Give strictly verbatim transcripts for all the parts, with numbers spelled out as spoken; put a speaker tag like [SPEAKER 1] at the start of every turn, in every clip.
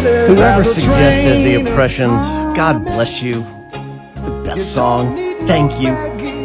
[SPEAKER 1] Whoever suggested the Impressions, God bless you. The best song. Thank you.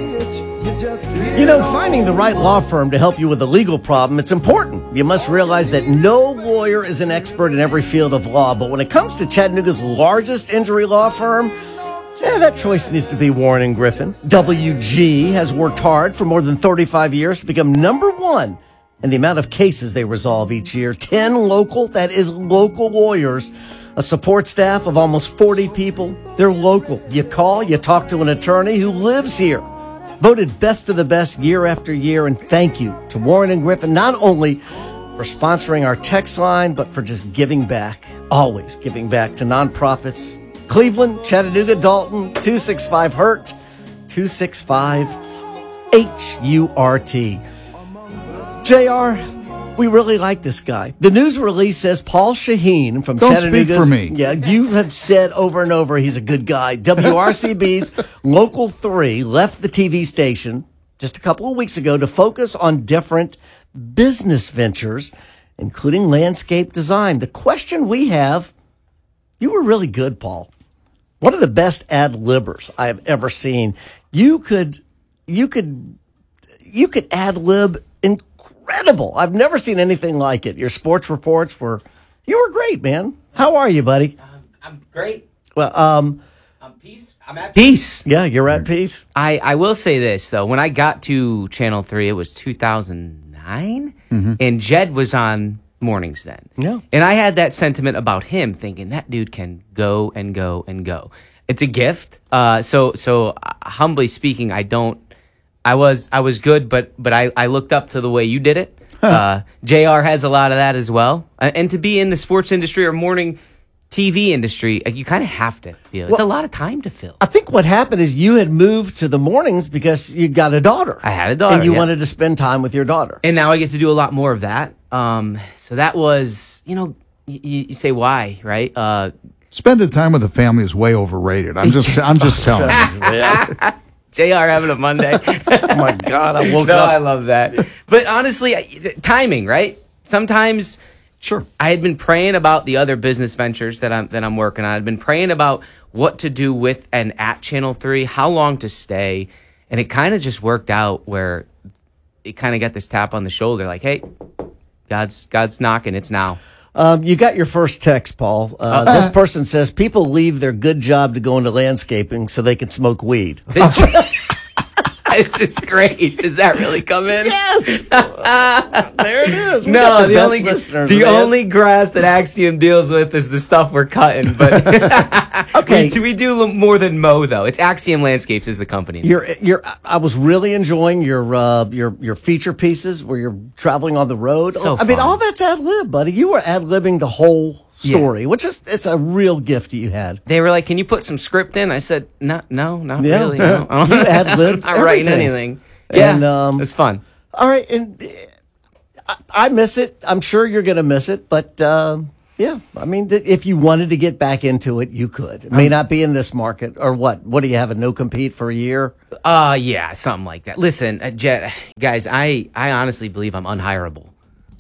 [SPEAKER 1] You know, finding the right law firm to help you with a legal problem, it's important. You must realize that no lawyer is an expert in every field of law, but when it comes to Chattanooga's largest injury law firm, yeah, that choice needs to be Warren and Griffin. W G has worked hard for more than thirty-five years to become number one in the amount of cases they resolve each year. ten local, that is local lawyers, a support staff of almost forty people. They're local. You call, you talk to an attorney who lives here. Voted best of the best year after year. And thank you to Warren and Griffin, not only for sponsoring our text line, but for just giving back, always giving back to nonprofits. Cleveland, Chattanooga, Dalton, two six five HURT, two six five H U R T. J R, we really like this guy. The news release says Paul Shaheen from
[SPEAKER 2] Don't
[SPEAKER 1] Chattanooga.
[SPEAKER 2] speak for me.
[SPEAKER 1] Yeah, you have said over and over he's a good guy. W R C B's Local three left the T V station just a couple of weeks ago to focus on different business ventures, including landscape design. The question we have, you were really good, Paul. One of the best ad-libbers I have ever seen. You could, you could, you could ad-lib incredible. I've never seen anything like it. Your sports reports were, you were great, man. How are you, buddy?
[SPEAKER 3] Um, I'm great.
[SPEAKER 1] Well, um,
[SPEAKER 3] I'm peace. I'm at peace.
[SPEAKER 1] Yeah, you're at peace.
[SPEAKER 3] I, I will say this, though. When I got to Channel three, it was two thousand nine, mm-hmm. and Jed was on mornings then.
[SPEAKER 1] Yeah.
[SPEAKER 3] And I had that sentiment about him, thinking that dude can go and go and go. It's a gift. Uh, so so uh, humbly speaking, I don't. I was I was good, but but I, I looked up to the way you did it. Huh. Uh, J R has a lot of that as well, uh, and to be in the sports industry or morning T V industry, you kind of have to. You know, it's well, a lot of time to fill.
[SPEAKER 1] I think what happened is you had moved to the mornings because you got a daughter.
[SPEAKER 3] I had a daughter,
[SPEAKER 1] and you
[SPEAKER 3] yeah.
[SPEAKER 1] wanted to spend time with your daughter.
[SPEAKER 3] And now I get to do a lot more of that. Um, so that was, you know, y- you say why, right? Uh,
[SPEAKER 2] Spending time with the family is way overrated. I'm just, I'm just telling you.
[SPEAKER 3] J R having a Monday.
[SPEAKER 1] Oh my God, I woke
[SPEAKER 3] no,
[SPEAKER 1] up.
[SPEAKER 3] I love that. But honestly, timing, right? Sometimes.
[SPEAKER 2] Sure.
[SPEAKER 3] I had been praying about the other business ventures that I'm that I'm working on. I'd been praying about what to do with and at Channel three, how long to stay, and it kind of just worked out where it kind of got this tap on the shoulder, like, "Hey, God's God's knocking. It's now."
[SPEAKER 1] Um, you got your first text, Paul. Uh, uh, this person says people leave their good job to go into landscaping so they can smoke weed.
[SPEAKER 3] This is great. Does that really come in?
[SPEAKER 1] Yes. There it is. We
[SPEAKER 3] no,
[SPEAKER 1] the,
[SPEAKER 3] the only
[SPEAKER 1] listeners,
[SPEAKER 3] the
[SPEAKER 1] man.
[SPEAKER 3] only grass that Axiom deals with is the stuff we're cutting. But
[SPEAKER 1] okay,
[SPEAKER 3] we, we do more than mow though. It's Axiom Landscapes is the company.
[SPEAKER 1] You're you're. I was really enjoying your uh, your your feature pieces where you're traveling on the road.
[SPEAKER 3] So
[SPEAKER 1] I mean,
[SPEAKER 3] fun.
[SPEAKER 1] all that's ad lib, buddy. You were ad libbing the whole story, yeah. which is it's a real gift you had.
[SPEAKER 3] They were like, "Can you put some script in?" I said, "No, no, not
[SPEAKER 1] yeah.
[SPEAKER 3] really. No.
[SPEAKER 1] You ad libbed.
[SPEAKER 3] Not writing anything." Yeah, and, um, it's fun.
[SPEAKER 1] All right, and I, I miss it. I'm sure you're going to miss it, but uh, yeah, I mean, th- if you wanted to get back into it, you could. It may um, not be in this market, or what? What do you have, a no compete for a year?
[SPEAKER 3] Uh yeah, something like that. Listen, uh, Jet, guys, I I honestly believe I'm unhireable.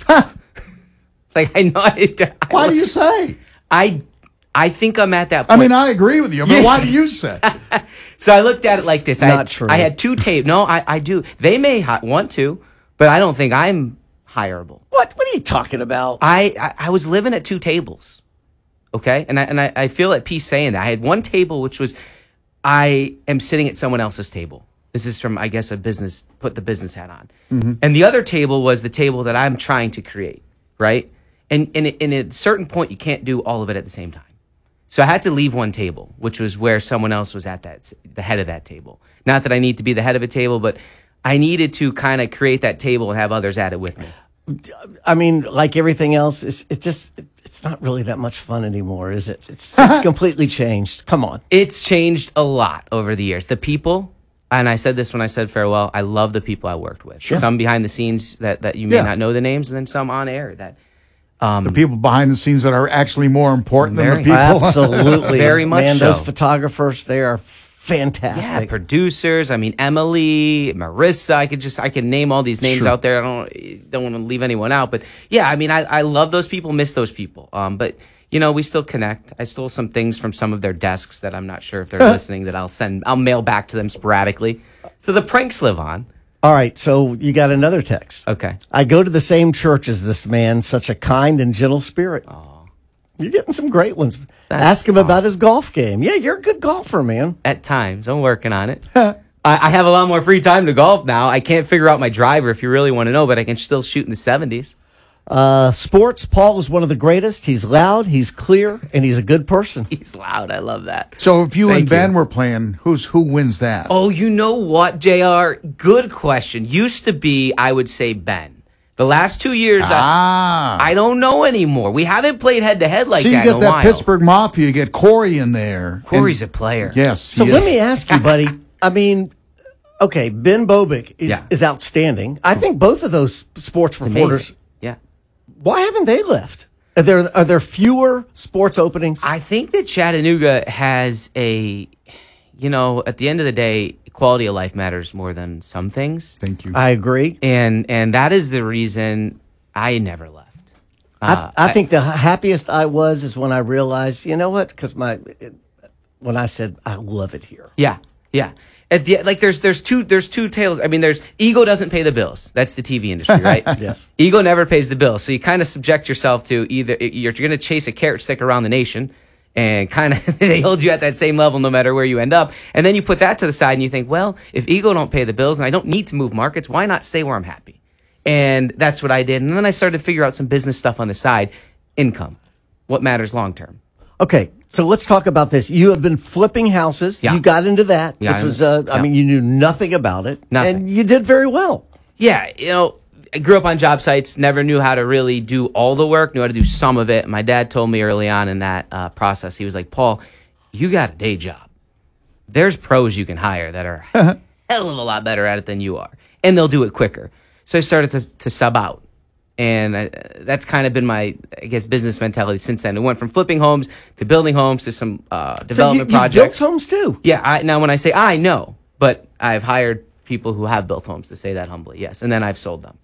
[SPEAKER 3] Like I know. I, I,
[SPEAKER 2] why do you say?
[SPEAKER 3] I I think I'm at that point.
[SPEAKER 2] I mean, I agree with you. I mean, why do you say?
[SPEAKER 3] So I looked at it like this.
[SPEAKER 1] Not
[SPEAKER 3] I had,
[SPEAKER 1] true.
[SPEAKER 3] I had two tape. No, I, I do. They may hi- want to, but I don't think I'm hireable.
[SPEAKER 1] What? What are you talking about?
[SPEAKER 3] I, I, I was living at two tables, okay? And I and I, I feel at peace saying that. I had one table, which was I am sitting at someone else's table. This is from, I guess, a business, put the business hat on. Mm-hmm. And the other table was the table that I'm trying to create, right? And, and, and at a certain point, you can't do all of it at the same time. So I had to leave one table, which was where someone else was at that, the head of that table. Not that I need to be the head of a table, but I needed to kind of create that table and have others at it with me.
[SPEAKER 1] I mean, like everything else, it's, it's just, it's not really that much fun anymore, is it? It's, it's completely changed. Come on.
[SPEAKER 3] It's changed a lot over the years. The people, and I said this when I said farewell, I love the people I worked with. Sure. Some behind the scenes that, that you may yeah. not know the names, and then some on air that...
[SPEAKER 2] Um, the people behind the scenes that are actually more important
[SPEAKER 3] very,
[SPEAKER 2] than the people.
[SPEAKER 1] Absolutely.
[SPEAKER 3] Very much
[SPEAKER 1] Man,
[SPEAKER 3] so.
[SPEAKER 1] Those photographers, they are fantastic.
[SPEAKER 3] Yeah, producers. I mean, Emily, Marissa. I could just, I could name all these names
[SPEAKER 1] sure.
[SPEAKER 3] out there. I don't, don't want to leave anyone out. But yeah, I mean, I, I love those people, miss those people. Um, but you know, we still connect. I stole some things from some of their desks that I'm not sure if they're listening that I'll send, I'll mail back to them sporadically. So the pranks live on.
[SPEAKER 1] All right, so you got another text.
[SPEAKER 3] Okay.
[SPEAKER 1] I go to the same church as this man, such a kind and gentle spirit.
[SPEAKER 3] Oh,
[SPEAKER 1] You're getting some great ones.
[SPEAKER 3] That's
[SPEAKER 1] Ask him
[SPEAKER 3] awesome.
[SPEAKER 1] about his golf game. Yeah, you're a good golfer, man.
[SPEAKER 3] At times. I'm working on it. I, I have a lot more free time to golf now. I can't figure out my driver if you really want to know, but I can still shoot in the seventies.
[SPEAKER 1] Uh, sports, Paul is one of the greatest. He's loud, he's clear, and he's a good person.
[SPEAKER 3] He's loud. I love that.
[SPEAKER 2] So if you
[SPEAKER 3] Thank
[SPEAKER 2] and Ben
[SPEAKER 3] you.
[SPEAKER 2] were playing, who's who wins that?
[SPEAKER 3] Oh, you know what, J R? Good question. Used to be, I would say Ben. The last two years,
[SPEAKER 2] ah.
[SPEAKER 3] I, I don't know anymore. We haven't played head to head like
[SPEAKER 2] So you
[SPEAKER 3] that
[SPEAKER 2] get
[SPEAKER 3] in a
[SPEAKER 2] that
[SPEAKER 3] while.
[SPEAKER 2] Pittsburgh Mafia, you get Corey in there.
[SPEAKER 3] Corey's
[SPEAKER 2] And-
[SPEAKER 3] a player.
[SPEAKER 2] Yes.
[SPEAKER 1] So
[SPEAKER 2] he
[SPEAKER 1] let
[SPEAKER 2] is.
[SPEAKER 1] me ask you, buddy. I mean, okay, Ben Bobick is,
[SPEAKER 3] Yeah.
[SPEAKER 1] is outstanding. I think both of those sports
[SPEAKER 3] It's
[SPEAKER 1] reporters,
[SPEAKER 3] amazing. Yeah.
[SPEAKER 1] why haven't they left? Are there, are there fewer sports openings?
[SPEAKER 3] I think that Chattanooga has a, you know, at the end of the day, quality of life matters more than some things.
[SPEAKER 2] Thank you.
[SPEAKER 1] I agree.
[SPEAKER 3] And and that is the reason I never left. Uh,
[SPEAKER 1] I, I think the happiest I was is when I realized, you know what? Because my, it, when I said, I love it here.
[SPEAKER 3] Yeah, yeah. At the like, there's there's two there's two tales. I mean, there's ego doesn't pay the bills. That's the T V industry, right?
[SPEAKER 1] Yes.
[SPEAKER 3] Ego never pays the bills. So you kind of subject yourself to either you're going to chase a carrot stick around the nation, and kind of they hold you at that same level no matter where you end up. And then you put that to the side and you think, well, if ego don't pay the bills and I don't need to move markets, why not stay where I'm happy? And that's what I did. And then I started to figure out some business stuff on the side, income, what matters long term.
[SPEAKER 1] Okay, so let's talk about this. You have been flipping houses.
[SPEAKER 3] Yeah.
[SPEAKER 1] You got into that,
[SPEAKER 3] Yeah,
[SPEAKER 1] which
[SPEAKER 3] I-
[SPEAKER 1] was, uh, I
[SPEAKER 3] yeah.
[SPEAKER 1] mean, you knew nothing about it.
[SPEAKER 3] Nothing.
[SPEAKER 1] And you did very well.
[SPEAKER 3] Yeah, you know, I grew up on job sites, never knew how to really do all the work, knew how to do some of it. My dad told me early on in that uh, process, he was like, Paul, you got a day job. There's pros you can hire that are a hell of a lot better at it than you are, and they'll do it quicker. So I started to, to sub out. And I, that's kind of been my, I guess, business mentality since then. It went from flipping homes to building homes to some uh, development
[SPEAKER 1] so you,
[SPEAKER 3] projects.
[SPEAKER 1] You built homes too.
[SPEAKER 3] Yeah. I, now, when I say I, no, but I've hired people who have built homes to say that humbly. Yes. And then I've sold them.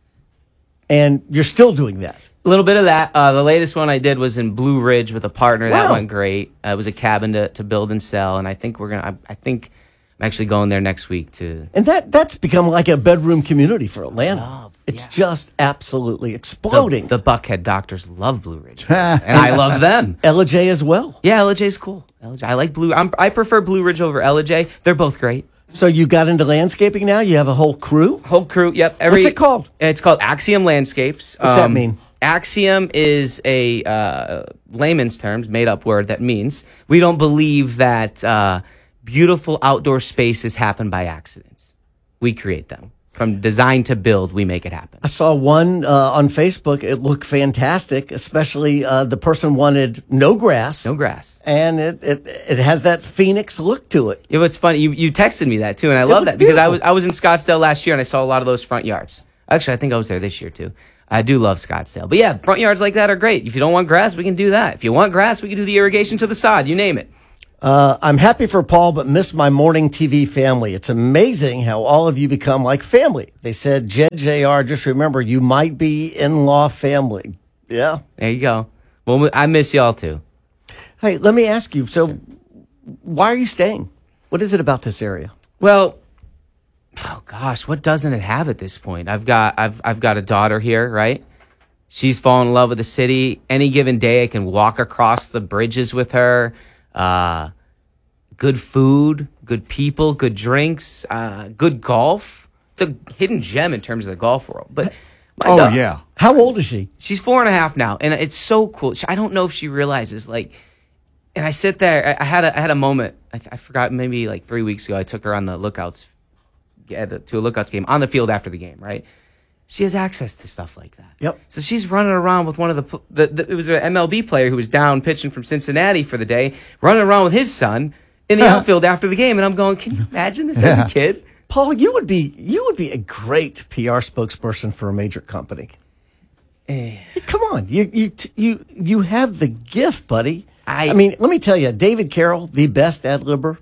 [SPEAKER 1] And you're still doing that.
[SPEAKER 3] A little bit of that. Uh, the latest one I did was in Blue Ridge with a partner. That
[SPEAKER 1] Wow.
[SPEAKER 3] went great. Uh, it was a cabin to, to build and sell. And I think we're going to, I think I'm actually going there next week to.
[SPEAKER 1] And that that's become like a bedroom community for Atlanta.
[SPEAKER 3] Love,
[SPEAKER 1] it's
[SPEAKER 3] yeah.
[SPEAKER 1] just absolutely
[SPEAKER 3] The,
[SPEAKER 1] exploding.
[SPEAKER 3] the Buckhead doctors love Blue Ridge. And I love them.
[SPEAKER 1] Ella J as well.
[SPEAKER 3] Yeah, L J is cool. L J, I like Blue. I'm, I prefer Blue Ridge over L J. They're both great.
[SPEAKER 1] So you got into landscaping now? You have a whole crew?
[SPEAKER 3] Whole crew. Yep. Every,
[SPEAKER 1] What's it called?
[SPEAKER 3] It's called Axiom Landscapes.
[SPEAKER 1] What's that mean?
[SPEAKER 3] Axiom is a uh, layman's terms, made up word that means we don't believe that uh, beautiful outdoor spaces happen by accidents. We create them. From design to build, we make it happen.
[SPEAKER 1] I saw one uh, on Facebook. It looked fantastic, especially uh, the person wanted no grass.
[SPEAKER 3] No grass.
[SPEAKER 1] And it, it it has that Phoenix look to it.
[SPEAKER 3] You know what's funny? You, you texted me that too, and I love
[SPEAKER 1] looked
[SPEAKER 3] that because I
[SPEAKER 1] beautiful.
[SPEAKER 3] was I was in Scottsdale last year and I saw a lot of those front yards. Actually, I think I was there this year too. I do love Scottsdale, but yeah, front yards like that are great. If you don't want grass, we can do that. If you want grass, we can do the irrigation to the sod. You name it.
[SPEAKER 1] Uh, I'm happy for Paul, but miss my morning T V family. It's amazing how all of you become like family. They said, Jed J R, just remember, you might be in-law family. Yeah.
[SPEAKER 3] There you go. Well, I miss y'all too.
[SPEAKER 1] Hey, let me ask you. So, why are you staying? What is it about this area?
[SPEAKER 3] Well, oh gosh, what doesn't it have at this point? I've got I've I've got a daughter here, right? She's fallen in love with the city. Any given day, I can walk across the bridges with her. Uh, good food, good people, good drinks, uh, good golf. The hidden gem in terms of the golf world. But my
[SPEAKER 2] Oh,
[SPEAKER 3] dau-
[SPEAKER 2] yeah.
[SPEAKER 1] How old is she?
[SPEAKER 3] she's four and a half now, and it's so cool. She- I don't know if she realizes, like, and I sit there. I, I had a I had a moment. I, I forgot maybe like three weeks ago. I took her on the Lookouts at a- to a Lookouts game on the field after the game. Right, she has access to stuff like that.
[SPEAKER 1] Yep.
[SPEAKER 3] So she's running around with one of the, pl- the, the it was an M L B player who was down pitching from Cincinnati for the day, running around with his son in the outfield after the game, and I'm going, can you imagine this as a kid?
[SPEAKER 1] Paul, you would be you would be a great P R spokesperson for a major company.
[SPEAKER 3] Eh.
[SPEAKER 1] Hey, come on, you you t- you you have the gift, buddy.
[SPEAKER 3] I-
[SPEAKER 1] I mean, let me tell you, David Carroll, the best ad libber.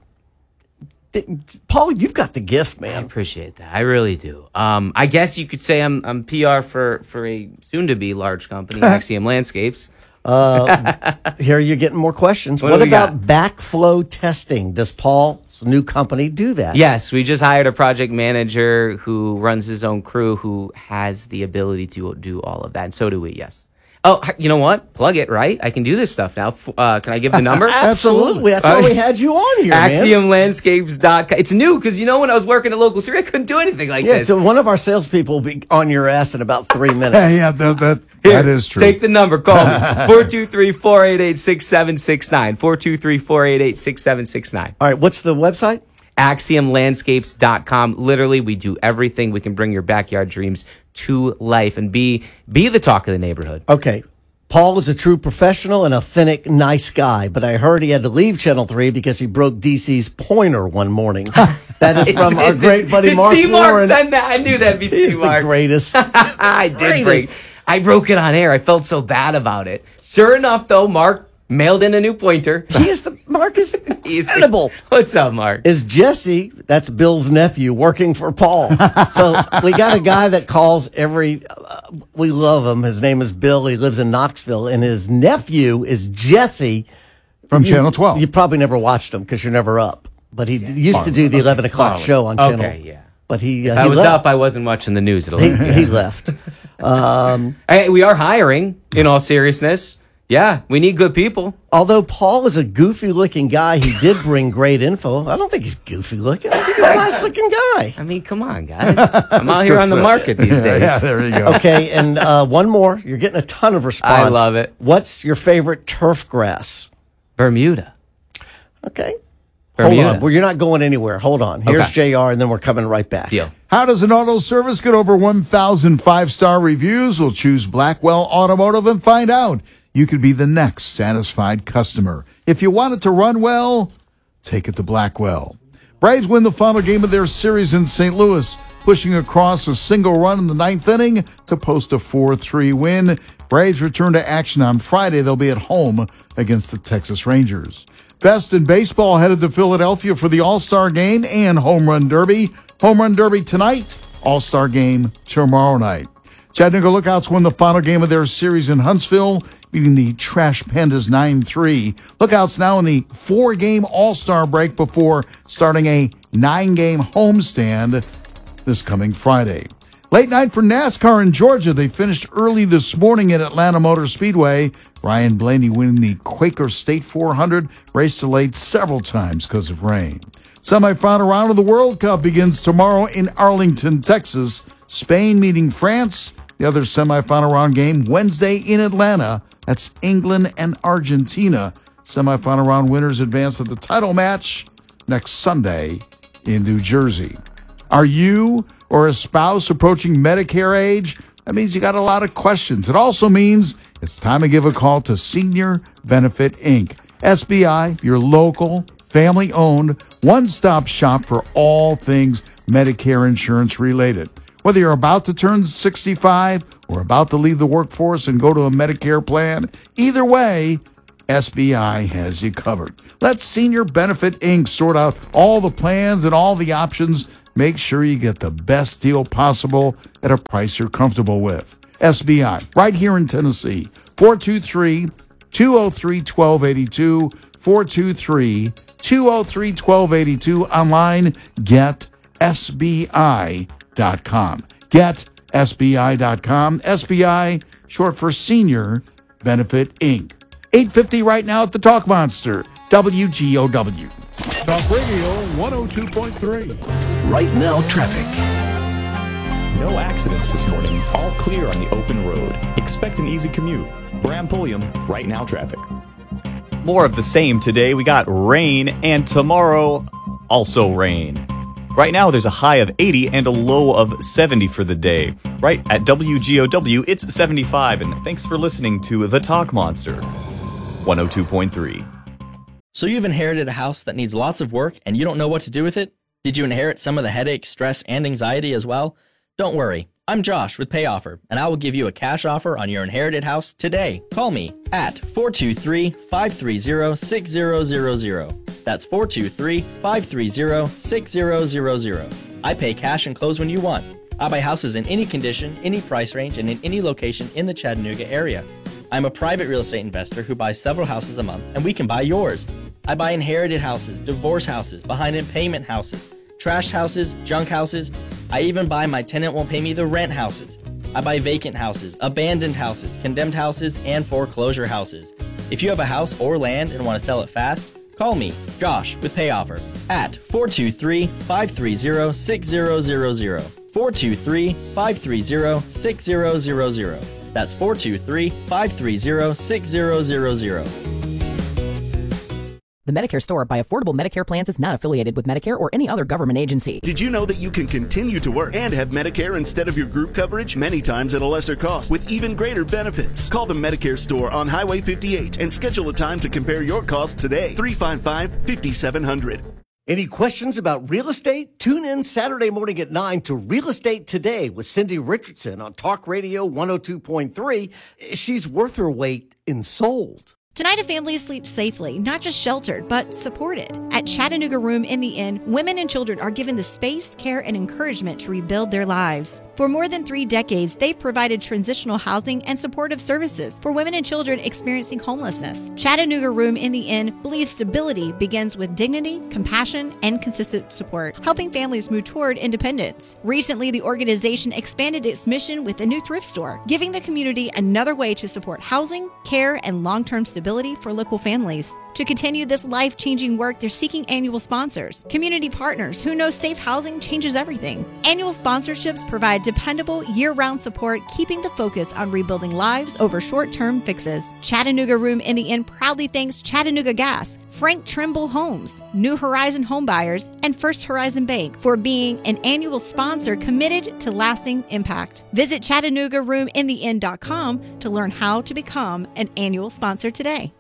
[SPEAKER 1] Th- Paul, you've got the gift,
[SPEAKER 3] I
[SPEAKER 1] man.
[SPEAKER 3] appreciate that. I really do. Um, I guess you could say I'm I'm P R for for a soon to be large company, Axiom Landscapes.
[SPEAKER 1] Uh, here you're getting more questions.
[SPEAKER 3] What
[SPEAKER 1] What,
[SPEAKER 3] do we
[SPEAKER 1] about backflow testing? Does Paul's new company do that?
[SPEAKER 3] Yes, we just hired a project manager who runs his own crew who has the ability to do all of that. And so do we, yes. Oh, you know what? Plug it, right? I can do this stuff now. Uh, can I give the number?
[SPEAKER 1] Absolutely. That's why we had you on here,
[SPEAKER 3] axiom landscapes dot com. It's new because, you know, when I was working at Local three, I couldn't do anything like
[SPEAKER 1] Yeah,
[SPEAKER 3] this.
[SPEAKER 1] so one of our salespeople will be on your ass in about three minutes.
[SPEAKER 2] Yeah, yeah, that, that,
[SPEAKER 3] Here,
[SPEAKER 2] that is true.
[SPEAKER 3] Take the number. Call me. four two three, four eight eight, six seven six nine. four two three, four eight eight, six seven six nine.
[SPEAKER 1] All right, what's the website?
[SPEAKER 3] axiom landscapes dot com. Literally, we do everything. We can bring your backyard dreams to life and be be the talk of the neighborhood.
[SPEAKER 1] Okay. Paul is a true professional and authentic, nice guy, but I heard he had to leave Channel three because he broke D C's pointer one morning. That is from our great buddy
[SPEAKER 3] did
[SPEAKER 1] Mark
[SPEAKER 3] C Mark
[SPEAKER 1] Warren.
[SPEAKER 3] send that? I knew that'd be
[SPEAKER 1] He's
[SPEAKER 3] C Mark.
[SPEAKER 1] the greatest.
[SPEAKER 3] I did
[SPEAKER 1] Greatest.
[SPEAKER 3] break. I broke it on air. I felt so bad about it. Sure enough, though, Mark mailed in a new pointer.
[SPEAKER 1] He is the Mark is
[SPEAKER 3] He's the-
[SPEAKER 1] incredible.
[SPEAKER 3] What's up, Mark?
[SPEAKER 1] Is Jesse, that's Bill's nephew, working for Paul. So we got a guy that calls every, uh, we love him. His name is Bill. He lives in Knoxville. And his nephew is Jesse.
[SPEAKER 2] From
[SPEAKER 1] You-
[SPEAKER 2] Channel twelve.
[SPEAKER 1] You probably never watched him because you're never up. But he d- used to do the eleven o'clock show on Channel.
[SPEAKER 3] Okay, yeah.
[SPEAKER 1] But he, uh,
[SPEAKER 3] If I
[SPEAKER 1] he
[SPEAKER 3] was
[SPEAKER 1] left.
[SPEAKER 3] up, I wasn't watching the news at
[SPEAKER 1] He,
[SPEAKER 3] eleven.
[SPEAKER 1] he left. Um,
[SPEAKER 3] Hey, we are hiring, in all seriousness. Yeah, we need good people.
[SPEAKER 1] although Paul is a goofy looking guy, he did bring great info. I don't think he's goofy looking. I think he's a nice looking guy.
[SPEAKER 3] I mean, come on, guys. I'm out here
[SPEAKER 2] good
[SPEAKER 3] on the
[SPEAKER 2] stuff.
[SPEAKER 3] market these days.
[SPEAKER 2] Yeah, there you go.
[SPEAKER 1] Okay, and uh, one more. You're getting a ton of response.
[SPEAKER 3] I love it.
[SPEAKER 1] What's your favorite turf grass?
[SPEAKER 3] Bermuda.
[SPEAKER 1] Okay.
[SPEAKER 3] Bermuda.
[SPEAKER 1] Hold on. Well, you're not going anywhere. Hold on. Here's
[SPEAKER 3] Okay.
[SPEAKER 1] J R, and then we're coming right back.
[SPEAKER 3] Deal.
[SPEAKER 2] How does an auto service get over one thousand five-star reviews? We'll choose Blackwell Automotive and find out. You could be the next satisfied customer. If you want it to run well, take it to Blackwell. Braves win the final game of their series in Saint Louis, pushing across a single run in the ninth inning to post a four three win. Braves return to action on Friday. They'll be at home against the Texas Rangers. Best in baseball headed to Philadelphia for the All-Star Game and Home Run Derby. Home Run Derby tonight, All-Star Game tomorrow night. Chattanooga Lookouts won the final game of their series in Huntsville, beating the Trash Pandas nine three. Lookouts now in the four-game All-Star break before starting a nine-game homestand this coming Friday. Late night for NASCAR in Georgia. They finished early this morning at Atlanta Motor Speedway. Ryan Blaney winning the Quaker State four hundred, race delayed several times because of rain. Semifinal round of the World Cup begins tomorrow in Arlington, Texas. Spain meeting France. The other semifinal round game Wednesday in Atlanta. That's England and Argentina. Semifinal round winners advance to the title match next Sunday in New Jersey. Are you or a spouse approaching Medicare age? That means you got a lot of questions. It also means it's time to give a call to Senior Benefit Incorporated. S B I, your local, family-owned, one-stop shop for all things Medicare insurance related. Whether you're about to turn sixty-five or about to leave the workforce and go to a Medicare plan, either way, S B I has you covered. Let Senior Benefit Incorporated sort out all the plans and all the options. Make sure you get the best deal possible at a price you're comfortable with. S B I, right here in Tennessee. four two three, two oh three, one two eight two. four two three, two oh three, one two eight two. Online, get S B I dot com. Get S B I dot com. S B I, short for Senior Benefit Incorporated. eight fifty right now at the Talk Monster, W G O W.
[SPEAKER 4] Talk Radio one oh two point three.
[SPEAKER 5] Right now, traffic.
[SPEAKER 6] No accidents this morning. All clear on the open road. Expect an easy commute. Bram Pulliam, Right Now Traffic.
[SPEAKER 7] More of the same today. We got rain, and tomorrow, also rain. Right now, there's a high of eighty and a low of seventy for the day. Right at W G O W, it's seventy-five, and thanks for listening to The Talk Monster, one oh two point three.
[SPEAKER 8] So you've inherited a house that needs lots of work and you don't know what to do with it? Did you inherit some of the headache, stress, and anxiety as well? Don't worry. I'm Josh with Pay Offer, and I will give you a cash offer on your inherited house today. Call me at four two three, five three zero, six zero zero zero. That's four two three, five three zero, six zero zero zero. I pay cash and close when you want. I buy houses in any condition, any price range, and in any location in the Chattanooga area. I'm a private real estate investor who buys several houses a month, and we can buy yours. I buy inherited houses, divorce houses, behind-in-payment houses, trashed houses, junk houses. I even buy my tenant won't pay me the rent houses. I buy vacant houses, abandoned houses, condemned houses, and foreclosure houses. If you have a house or land and want to sell it fast, call me, Josh, with PayOffer at four two three, five three zero, six zero zero zero. four two three, five three zero, six zero zero zero. That's four two three, five three zero, six zero zero zero.
[SPEAKER 9] The Medicare Store by Affordable Medicare Plans is not affiliated with Medicare or any other government agency.
[SPEAKER 10] Did you know that you can continue to work and have Medicare instead of your group coverage, many times at a lesser cost, with even greater benefits? Call the Medicare Store on Highway fifty-eight and schedule a time to compare your costs today. three five five, five seven zero zero.
[SPEAKER 1] Any questions about real estate? Tune in Saturday morning at nine to Real Estate Today with Cindy Richardson on Talk Radio one oh two point three. She's worth her weight in sold.
[SPEAKER 11] Tonight, a family sleeps safely, not just sheltered, but supported. At Chattanooga Room in the Inn, women and children are given the space, care, and encouragement to rebuild their lives. For more than three decades, they've provided transitional housing and supportive services for women and children experiencing homelessness. Chattanooga Room in the Inn believes stability begins with dignity, compassion, and consistent support, helping families move toward independence. Recently, the organization expanded its mission with a new thrift store, giving the community another way to support housing, care, and long-term stability for local families. To continue this life-changing work, they're seeking annual sponsors, community partners who know safe housing changes everything. Annual sponsorships provide dependable, year-round support, keeping the focus on rebuilding lives over short-term fixes. Chattanooga Room in the Inn proudly thanks Chattanooga Gas, Frank Trimble Homes, New Horizon Homebuyers, and First Horizon Bank for being an annual sponsor committed to lasting impact. Visit Chattanooga Room In The Inn dot com to learn how to become an annual sponsor today.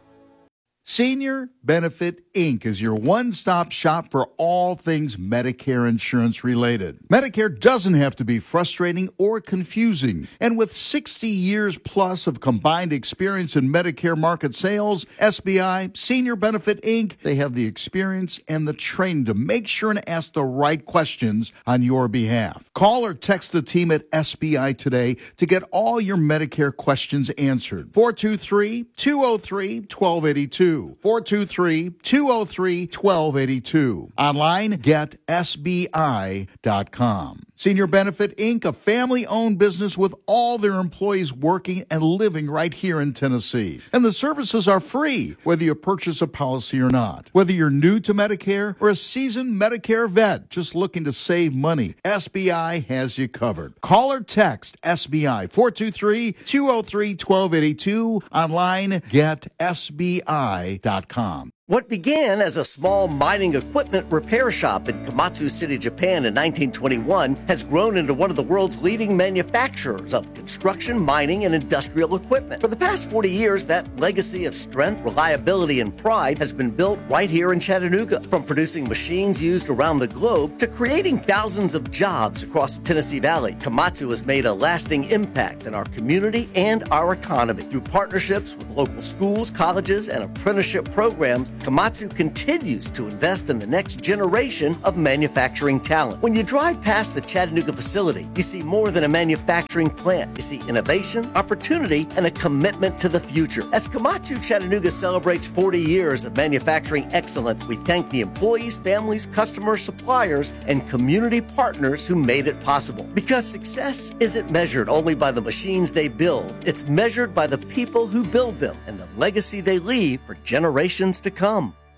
[SPEAKER 2] Senior Benefit Incorporated is your one-stop shop for all things Medicare insurance related. Medicare doesn't have to be frustrating or confusing. And with sixty years plus of combined experience in Medicare market sales, S B I, Senior Benefit Incorporated, they have the experience and the training to make sure and ask the right questions on your behalf. Call or text the team at S B I today to get all your Medicare questions answered. four two three, two oh three, one two eight two. four two three, two oh three, one two eight two. Online, get S B I dot com. Senior Benefit Incorporated, a family-owned business with all their employees working and living right here in Tennessee. And the services are free, whether you purchase a policy or not. Whether you're new to Medicare or a seasoned Medicare vet just looking to save money, S B I has you covered. Call or text S B I, four two three, two oh three, one two eight two. Online, get S B I dot com.
[SPEAKER 1] What began as a small mining equipment repair shop in Komatsu City, Japan in nineteen twenty-one has grown into one of the world's leading manufacturers of construction, mining, and industrial equipment. For the past forty years, that legacy of strength, reliability, and pride has been built right here in Chattanooga. From producing machines used around the globe to creating thousands of jobs across the Tennessee Valley, Komatsu has made a lasting impact in our community and our economy. Through partnerships with local schools, colleges, and apprenticeship programs, Komatsu continues to invest in the next generation of manufacturing talent. When you drive past the Chattanooga facility, you see more than a manufacturing plant. You see innovation, opportunity, and a commitment to the future. As Komatsu Chattanooga celebrates forty years of manufacturing excellence, we thank the employees, families, customers, suppliers, and community partners who made it possible. Because success isn't measured only by the machines they build, it's measured by the people who build them and the legacy they leave for generations to come.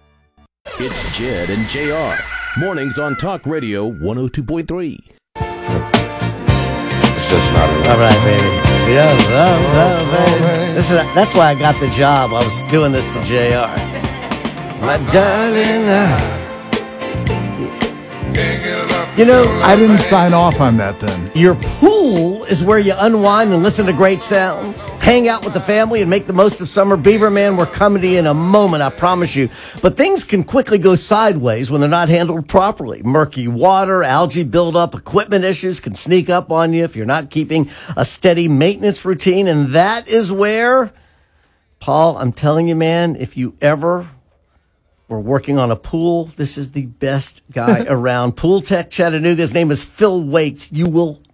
[SPEAKER 5] It's Jed and J R. Mornings on Talk Radio one oh two point three.
[SPEAKER 12] It's just not enough.
[SPEAKER 1] All right, baby. Yeah, well, well, baby. This is, that's why I got the job. I was doing this to J R. My darling. Uh, you know,
[SPEAKER 2] I didn't sign off on that then.
[SPEAKER 1] Your pool is where you unwind and listen to great sounds. Hang out with the family and make the most of summer. Beaver Man, we're coming to you in a moment, I promise you. But things can quickly go sideways when they're not handled properly. Murky water, algae buildup, equipment issues can sneak up on you if you're not keeping a steady maintenance routine. And that is where, Paul, I'm telling you, man, if you ever were working on a pool, this is the best guy around. Pool Tech Chattanooga. His name is Phil Waits. You will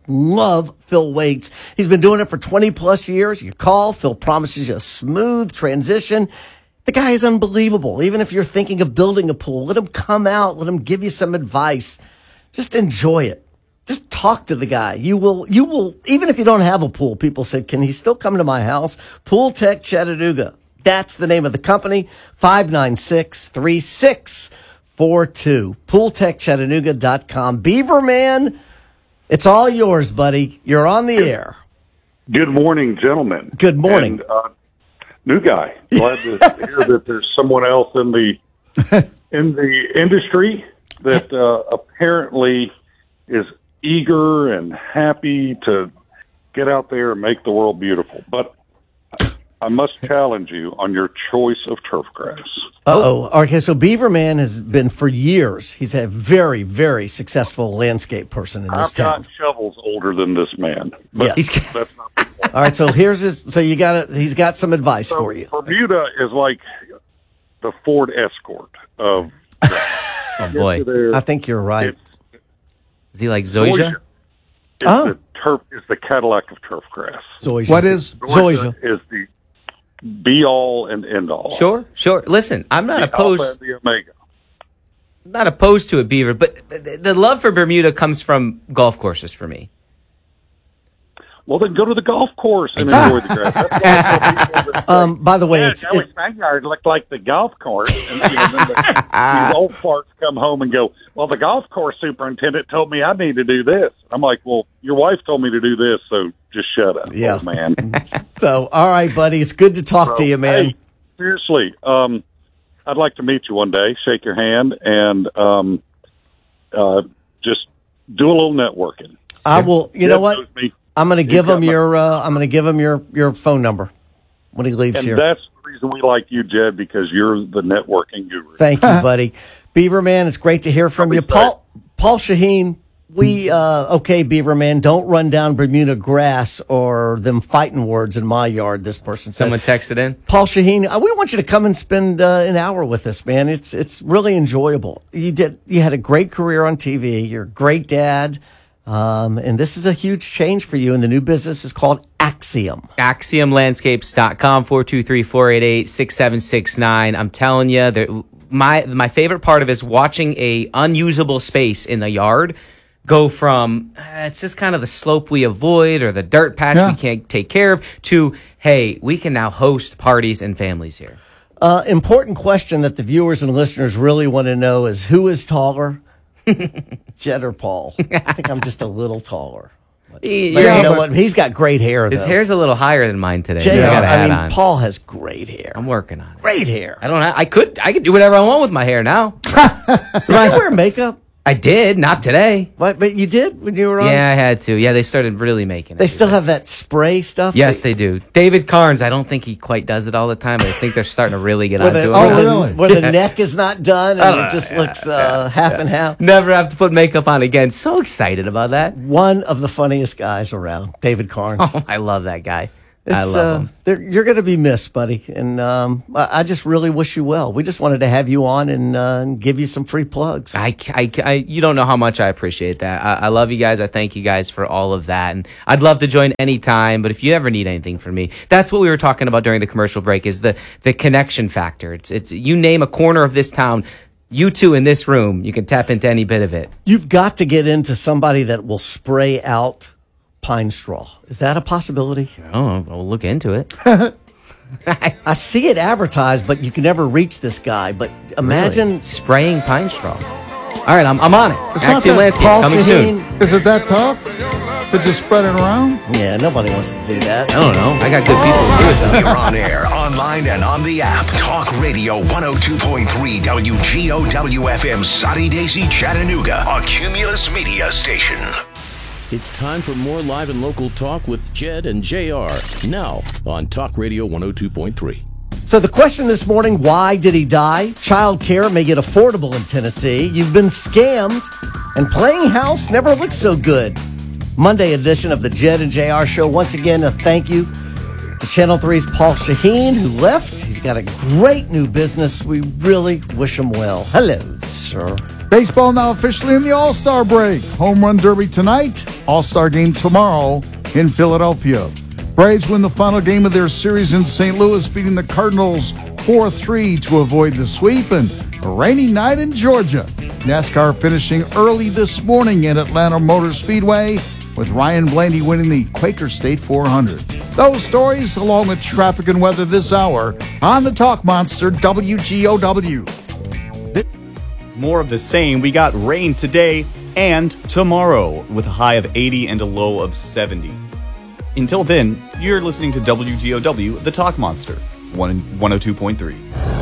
[SPEAKER 1] love Phil Waits. He's been doing it for twenty plus years. You call, Phil promises you a smooth transition. The guy is unbelievable. Even if you're thinking of building a pool, let him come out. Let him give you some advice. Just enjoy it. Just talk to the guy. You will, you will, even if you don't have a pool, people said, can he still come to my house? Pool Tech Chattanooga. That's the name of the company. five nine six, three six four two. pool tech chattanooga dot com. Beaverman, it's all yours, buddy. You're on the air.
[SPEAKER 12] Good morning, gentlemen.
[SPEAKER 1] Good morning.
[SPEAKER 12] And, uh, new guy. Glad to hear that there's someone else in the in the industry that uh, apparently is eager and happy to get out there and make the world beautiful. But I must challenge you on your choice of turf grass.
[SPEAKER 1] Uh-oh. Okay, so Beaverman has been for years. He's a very, very successful landscape person in this
[SPEAKER 12] I've
[SPEAKER 1] town.
[SPEAKER 12] got shovels older than this man. But
[SPEAKER 1] Yes.
[SPEAKER 12] that's not the point.
[SPEAKER 1] All right, so here's his. So you got he's got some advice
[SPEAKER 12] So
[SPEAKER 1] for you.
[SPEAKER 12] Bermuda is like the Ford Escort of.
[SPEAKER 3] Oh, boy.
[SPEAKER 1] I think you're right.
[SPEAKER 3] Is he like Zoysia?
[SPEAKER 12] It's
[SPEAKER 1] Oh.
[SPEAKER 12] the turf. Is the Cadillac of turf grass.
[SPEAKER 1] Zoysia.
[SPEAKER 2] What is?
[SPEAKER 1] Zoysia.
[SPEAKER 12] Is the be all and end all.
[SPEAKER 3] Sure, sure. Listen, I'm not
[SPEAKER 12] The
[SPEAKER 3] opposed.
[SPEAKER 12] Alpha and the Omega.
[SPEAKER 3] Not opposed to it, Beaver, but the, the love for Bermuda comes from golf courses for me.
[SPEAKER 12] Well, then go to the golf course and enjoy the grass. That's what I tell people that say,
[SPEAKER 1] Um, by the way,
[SPEAKER 12] yeah,
[SPEAKER 1] it's
[SPEAKER 12] Joey's backyard looked like the golf course. And, you know, then the, these old farts come home and go, well, the golf course superintendent told me I need to do this. I'm like, well, your wife told me to do this, so just shut up,
[SPEAKER 1] Yeah.
[SPEAKER 12] old man.
[SPEAKER 1] so. All right, buddy. It's good to talk to
[SPEAKER 12] So,
[SPEAKER 1] you, man.
[SPEAKER 12] Hey, seriously, um, I'd like to meet you one day, shake your hand, and um, uh, just do a little networking.
[SPEAKER 1] I will. You know
[SPEAKER 12] Jed
[SPEAKER 1] what?
[SPEAKER 12] knows me.
[SPEAKER 1] I'm going to
[SPEAKER 12] He's
[SPEAKER 1] give
[SPEAKER 12] got
[SPEAKER 1] him
[SPEAKER 12] my-
[SPEAKER 1] your. Uh, I'm going to give him your your phone number when he leaves
[SPEAKER 12] And
[SPEAKER 1] here.
[SPEAKER 12] that's the reason we like you, Jed, because you're the networking guru.
[SPEAKER 1] Thank you, buddy. Beaverman, it's great to hear from you. Paul Paul Shaheen, we, uh, okay, Beaverman, don't run down Bermuda grass or them fighting words in my yard, this person said.
[SPEAKER 3] Someone texted in.
[SPEAKER 1] Paul Shaheen, uh, we want you to come and spend uh, an hour with us, man. It's it's really enjoyable. You did you had a great career on T V. You're a great dad. Um, and this is a huge change for you. And the new business is called Axiom.
[SPEAKER 3] axiom landscapes dot com, four two three, four eight eight, six seven six nine. I'm telling you, that my my favorite part of it is watching a unusable space in the yard go from uh, it's just kind of the slope we avoid or the dirt patch
[SPEAKER 2] Yeah.
[SPEAKER 3] we can't take care of to, hey, we can now host parties and families here.
[SPEAKER 1] Uh, important question that the viewers and listeners really want to know is who is taller, Jed or Paul? I think I'm just a little taller.
[SPEAKER 3] He-
[SPEAKER 1] But
[SPEAKER 3] your-
[SPEAKER 1] you know what? He's got great hair, though.
[SPEAKER 3] His hair's a little higher than mine today.
[SPEAKER 1] Jay,
[SPEAKER 3] I got a
[SPEAKER 1] I
[SPEAKER 3] hat
[SPEAKER 1] mean,
[SPEAKER 3] on.
[SPEAKER 1] Paul has great hair.
[SPEAKER 3] I'm working on it.
[SPEAKER 1] Great hair.
[SPEAKER 3] I don't. Have, I could. I could do whatever I want with my hair now.
[SPEAKER 1] Did you wear makeup?
[SPEAKER 3] I did. Not today.
[SPEAKER 1] What? But you did when you were on?
[SPEAKER 3] Yeah, I had to. Yeah, they started really making it.
[SPEAKER 1] They still have that spray stuff?
[SPEAKER 3] Yes, they do. David Carnes, I don't think he quite does it all the time, but I think they're starting to really get
[SPEAKER 1] Where
[SPEAKER 3] onto
[SPEAKER 1] the,
[SPEAKER 3] it.
[SPEAKER 1] oh,
[SPEAKER 3] now.
[SPEAKER 1] really? Where the neck is not done and
[SPEAKER 3] Oh,
[SPEAKER 1] it just
[SPEAKER 3] yeah,
[SPEAKER 1] looks uh, half and half.
[SPEAKER 3] Never have to put makeup on again. So excited about that.
[SPEAKER 1] One of the funniest guys around, David Carnes.
[SPEAKER 3] Oh, I love that guy. I
[SPEAKER 1] It's,
[SPEAKER 3] love
[SPEAKER 1] uh,
[SPEAKER 3] him.
[SPEAKER 1] they're- You're going to be missed, buddy. And um, I I just really wish you well. We just wanted to have you on and, uh, and give you some free plugs.
[SPEAKER 3] I, I, I, you don't know how much I appreciate that. I, I love you guys. I thank you guys for all of that. And I'd love to join anytime, but if you ever need anything from me, that's what we were talking about during the commercial break is the, the connection factor. It's, it's, you name a corner of this town, you two in this room, you can tap into any bit of it.
[SPEAKER 1] You've got to get into somebody that will spray out pine straw. Is that a possibility?
[SPEAKER 3] Oh, we'll look into it.
[SPEAKER 1] I see it advertised, but you can never reach this guy. But imagine
[SPEAKER 3] Really? Spraying pine straw. All right, I'm, I'm on it.
[SPEAKER 2] It's not
[SPEAKER 3] Axiom
[SPEAKER 2] that
[SPEAKER 3] Landscapes
[SPEAKER 1] Paul
[SPEAKER 3] coming soon.
[SPEAKER 1] Shaheen.
[SPEAKER 2] Is it that tough to just spread it around?
[SPEAKER 1] Yeah, nobody wants to do that.
[SPEAKER 3] I don't know. I got good people who do it though.
[SPEAKER 13] We're on air, online, and on the app. Talk Radio one oh two point three W G O W F M, Soddy Daisy, Chattanooga, a Cumulus Media station.
[SPEAKER 5] It's time for more live and local talk with Jed and J R. Now on Talk Radio one oh two point three.
[SPEAKER 1] So the question this morning, why did he die? Child care may get affordable in Tennessee. You've been scammed, and playing house never looked so good. Monday edition of the Jed and J R Show. Once again, a thank you to Channel three's Paul Shaheen, who left. He's got a great new business. We really wish him well. Hello, sir.
[SPEAKER 2] Baseball now officially in the All-Star break. Home Run Derby tonight. All-Star Game tomorrow in Philadelphia. Braves win the final game of their series in Saint Louis, beating the Cardinals four three to avoid the sweep, and a rainy night in Georgia. NASCAR finishing early this morning at Atlanta Motor Speedway, with Ryan Blaney winning the Quaker State four hundred. Those stories, along with traffic and weather this hour, on the Talk Monster W G O W.
[SPEAKER 7] More of the same. We got rain today and tomorrow with a high of eighty and a low of seventy. Until then, you're listening to W G O W, the Talk Monster, one oh two point three.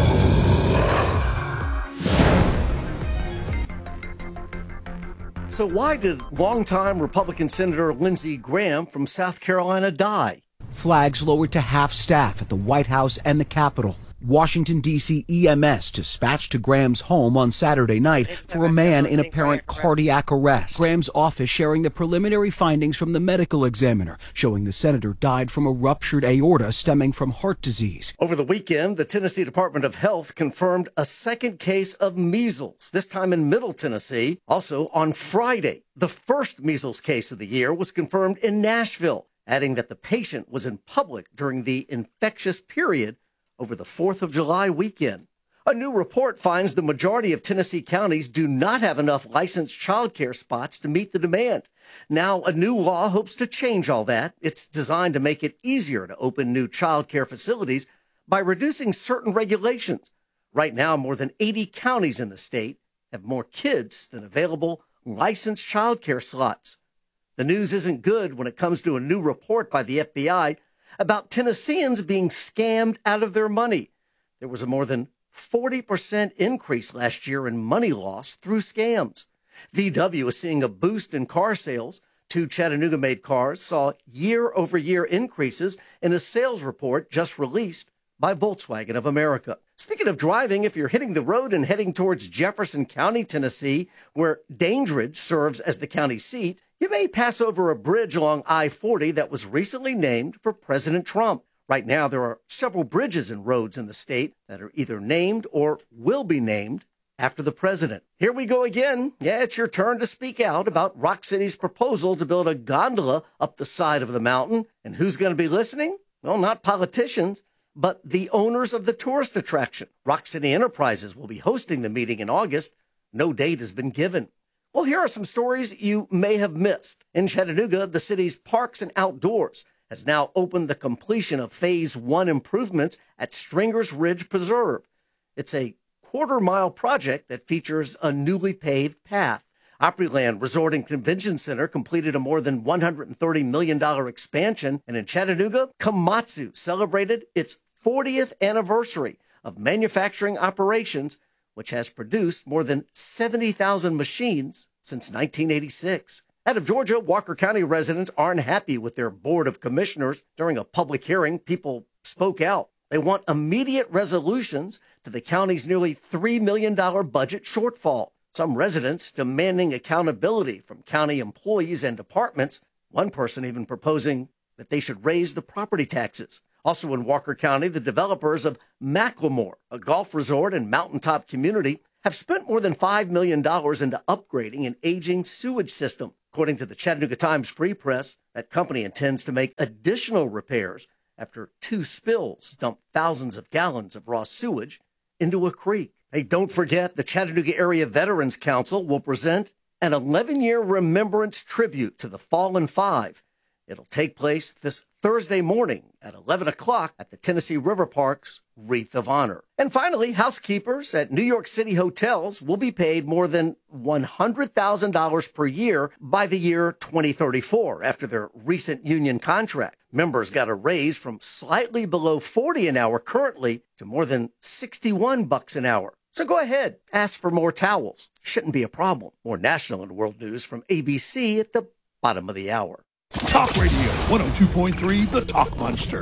[SPEAKER 1] So why did longtime Republican Senator Lindsey Graham from South Carolina die?
[SPEAKER 14] Flags lowered to half staff at the White House and the Capitol. Washington, D C E M S dispatched to Graham's home on Saturday night for a man in apparent cardiac arrest. Graham's office sharing the preliminary findings from the medical examiner, showing the senator died from a ruptured aorta stemming from heart disease.
[SPEAKER 1] Over the weekend, the Tennessee Department of Health confirmed a second case of measles, this time in Middle Tennessee. Also on Friday, the first measles case of the year was confirmed in Nashville, adding that the patient was in public during the infectious period over the fourth of July weekend. A new report finds the majority of Tennessee counties do not have enough licensed child care spots to meet the demand. Now, a new law hopes to change all that. It's designed to make it easier to open new child care facilities by reducing certain regulations. Right now, more than eighty counties in the state have more kids than available licensed child care slots. The news isn't good when it comes to a new report by the F B I about Tennesseans being scammed out of their money. There was a more than forty percent increase last year in money loss through scams. V W is seeing a boost in car sales. Two Chattanooga-made cars saw year-over-year increases in a sales report just released by Volkswagen of America. Speaking of driving, if you're hitting the road and heading towards Jefferson County, Tennessee, where Dandridge serves as the county seat, you may pass over a bridge along I forty that was recently named for President Trump. Right now, there are several bridges and roads in the state that are either named or will be named after the president. Here we go again. Yeah, it's your turn to speak out about Rock City's proposal to build a gondola up the side of the mountain. And who's going to be listening? Well, not politicians, but the owners of the tourist attraction. Rock City Enterprises will be hosting the meeting in August. No date has been given. Well, here are some stories you may have missed. In Chattanooga, the city's Parks and Outdoors has now opened the completion of Phase One improvements at Stringer's Ridge Preserve. It's a quarter-mile project that features a newly paved path. Opryland Resort and Convention Center completed a more than one hundred thirty million dollars expansion. And in Chattanooga, Komatsu celebrated its fortieth anniversary of manufacturing operations, which has produced more than seventy thousand machines since nineteen eighty-six. Out of Georgia, Walker County residents aren't happy with their Board of Commissioners. During a public hearing, people spoke out. They want immediate resolutions to the county's nearly three million dollars budget shortfall. Some residents demanding accountability from county employees and departments. One person even proposing that they should raise the property taxes. Also in Walker County, the developers of Macklemore, a golf resort and mountaintop community, have spent more than five million dollars into upgrading an aging sewage system. According to the Chattanooga Times Free Press, that company intends to make additional repairs after two spills dumped thousands of gallons of raw sewage into a creek. Hey, don't forget, the Chattanooga Area Veterans Council will present an eleven-year remembrance tribute to the Fallen Five. It'll take place this Thursday morning at eleven o'clock at the Tennessee River Park's Wreath of Honor. And finally, housekeepers at New York City hotels will be paid more than one hundred thousand dollars per year by the year twenty thirty-four after their recent union contract. Members got a raise from slightly below forty an hour currently to more than sixty-one bucks an hour. So go ahead, ask for more towels. Shouldn't be a problem. More national and world news from A B C at the bottom of the hour.
[SPEAKER 4] Talk Radio one oh two point three, The Talk Monster.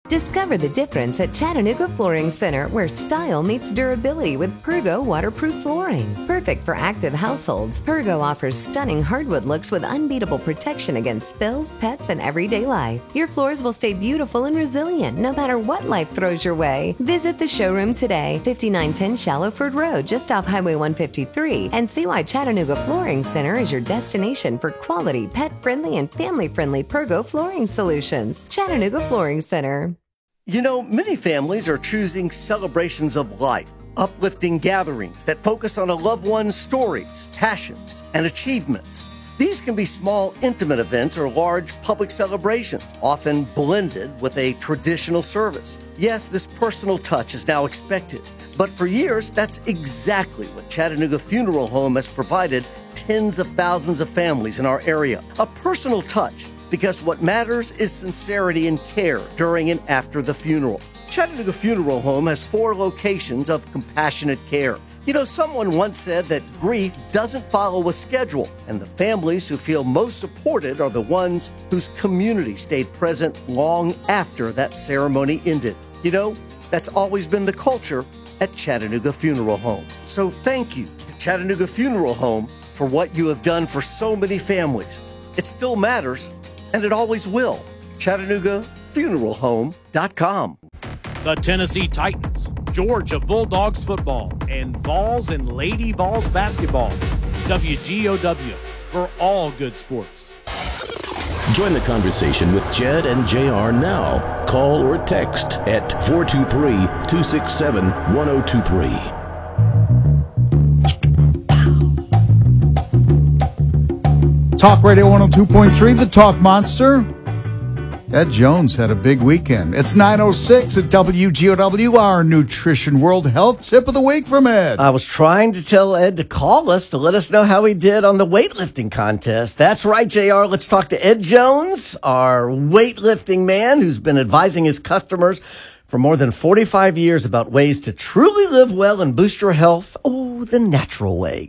[SPEAKER 15] Discover the difference at Chattanooga Flooring Center, where style meets durability with Pergo waterproof flooring. Perfect for active households, Pergo offers stunning hardwood looks with unbeatable protection against spills, pets, and everyday life. Your floors will stay beautiful and resilient no matter what life throws your way. Visit the showroom today, fifty-nine ten Shallowford Road, just off Highway one fifty-three, and see why Chattanooga Flooring Center is your destination for quality, pet-friendly, and family-friendly Pergo flooring solutions. Chattanooga Flooring Center.
[SPEAKER 1] You know, many families are choosing celebrations of life, uplifting gatherings that focus on a loved one's stories, passions, and achievements. These can be small, intimate events or large public celebrations, often blended with a traditional service. Yes, this personal touch is now expected, but for years, that's exactly what Chattanooga Funeral Home has provided tens of thousands of families in our area. A personal touch. Because what matters is sincerity and care during and after the funeral. Chattanooga Funeral Home has four locations of compassionate care. You know, someone once said that grief doesn't follow a schedule, and the families who feel most supported are the ones whose community stayed present long after that ceremony ended. You know, that's always been the culture at Chattanooga Funeral Home. So thank you to Chattanooga Funeral Home for what you have done for so many families. It still matters. And it always will. Chattanooga Funeral Home dot com.
[SPEAKER 4] The Tennessee Titans, Georgia Bulldogs football, and Vols and Lady Vols basketball. W G O W for all good sports.
[SPEAKER 5] Join the conversation with Jed and J R now. Call or text at four two three, two six seven, one zero two three.
[SPEAKER 2] Talk Radio one oh two point three, The Talk Monster. Ed Jones had a big weekend. It's nine oh six at W G O W, our Nutrition World Health Tip of the Week from Ed.
[SPEAKER 1] I was trying to tell Ed to call us to let us know how he did on the weightlifting contest. That's right, J R. Let's talk to Ed Jones, our weightlifting man who's been advising his customers for more than forty-five years about ways to truly live well and boost your health. Oh, the natural way.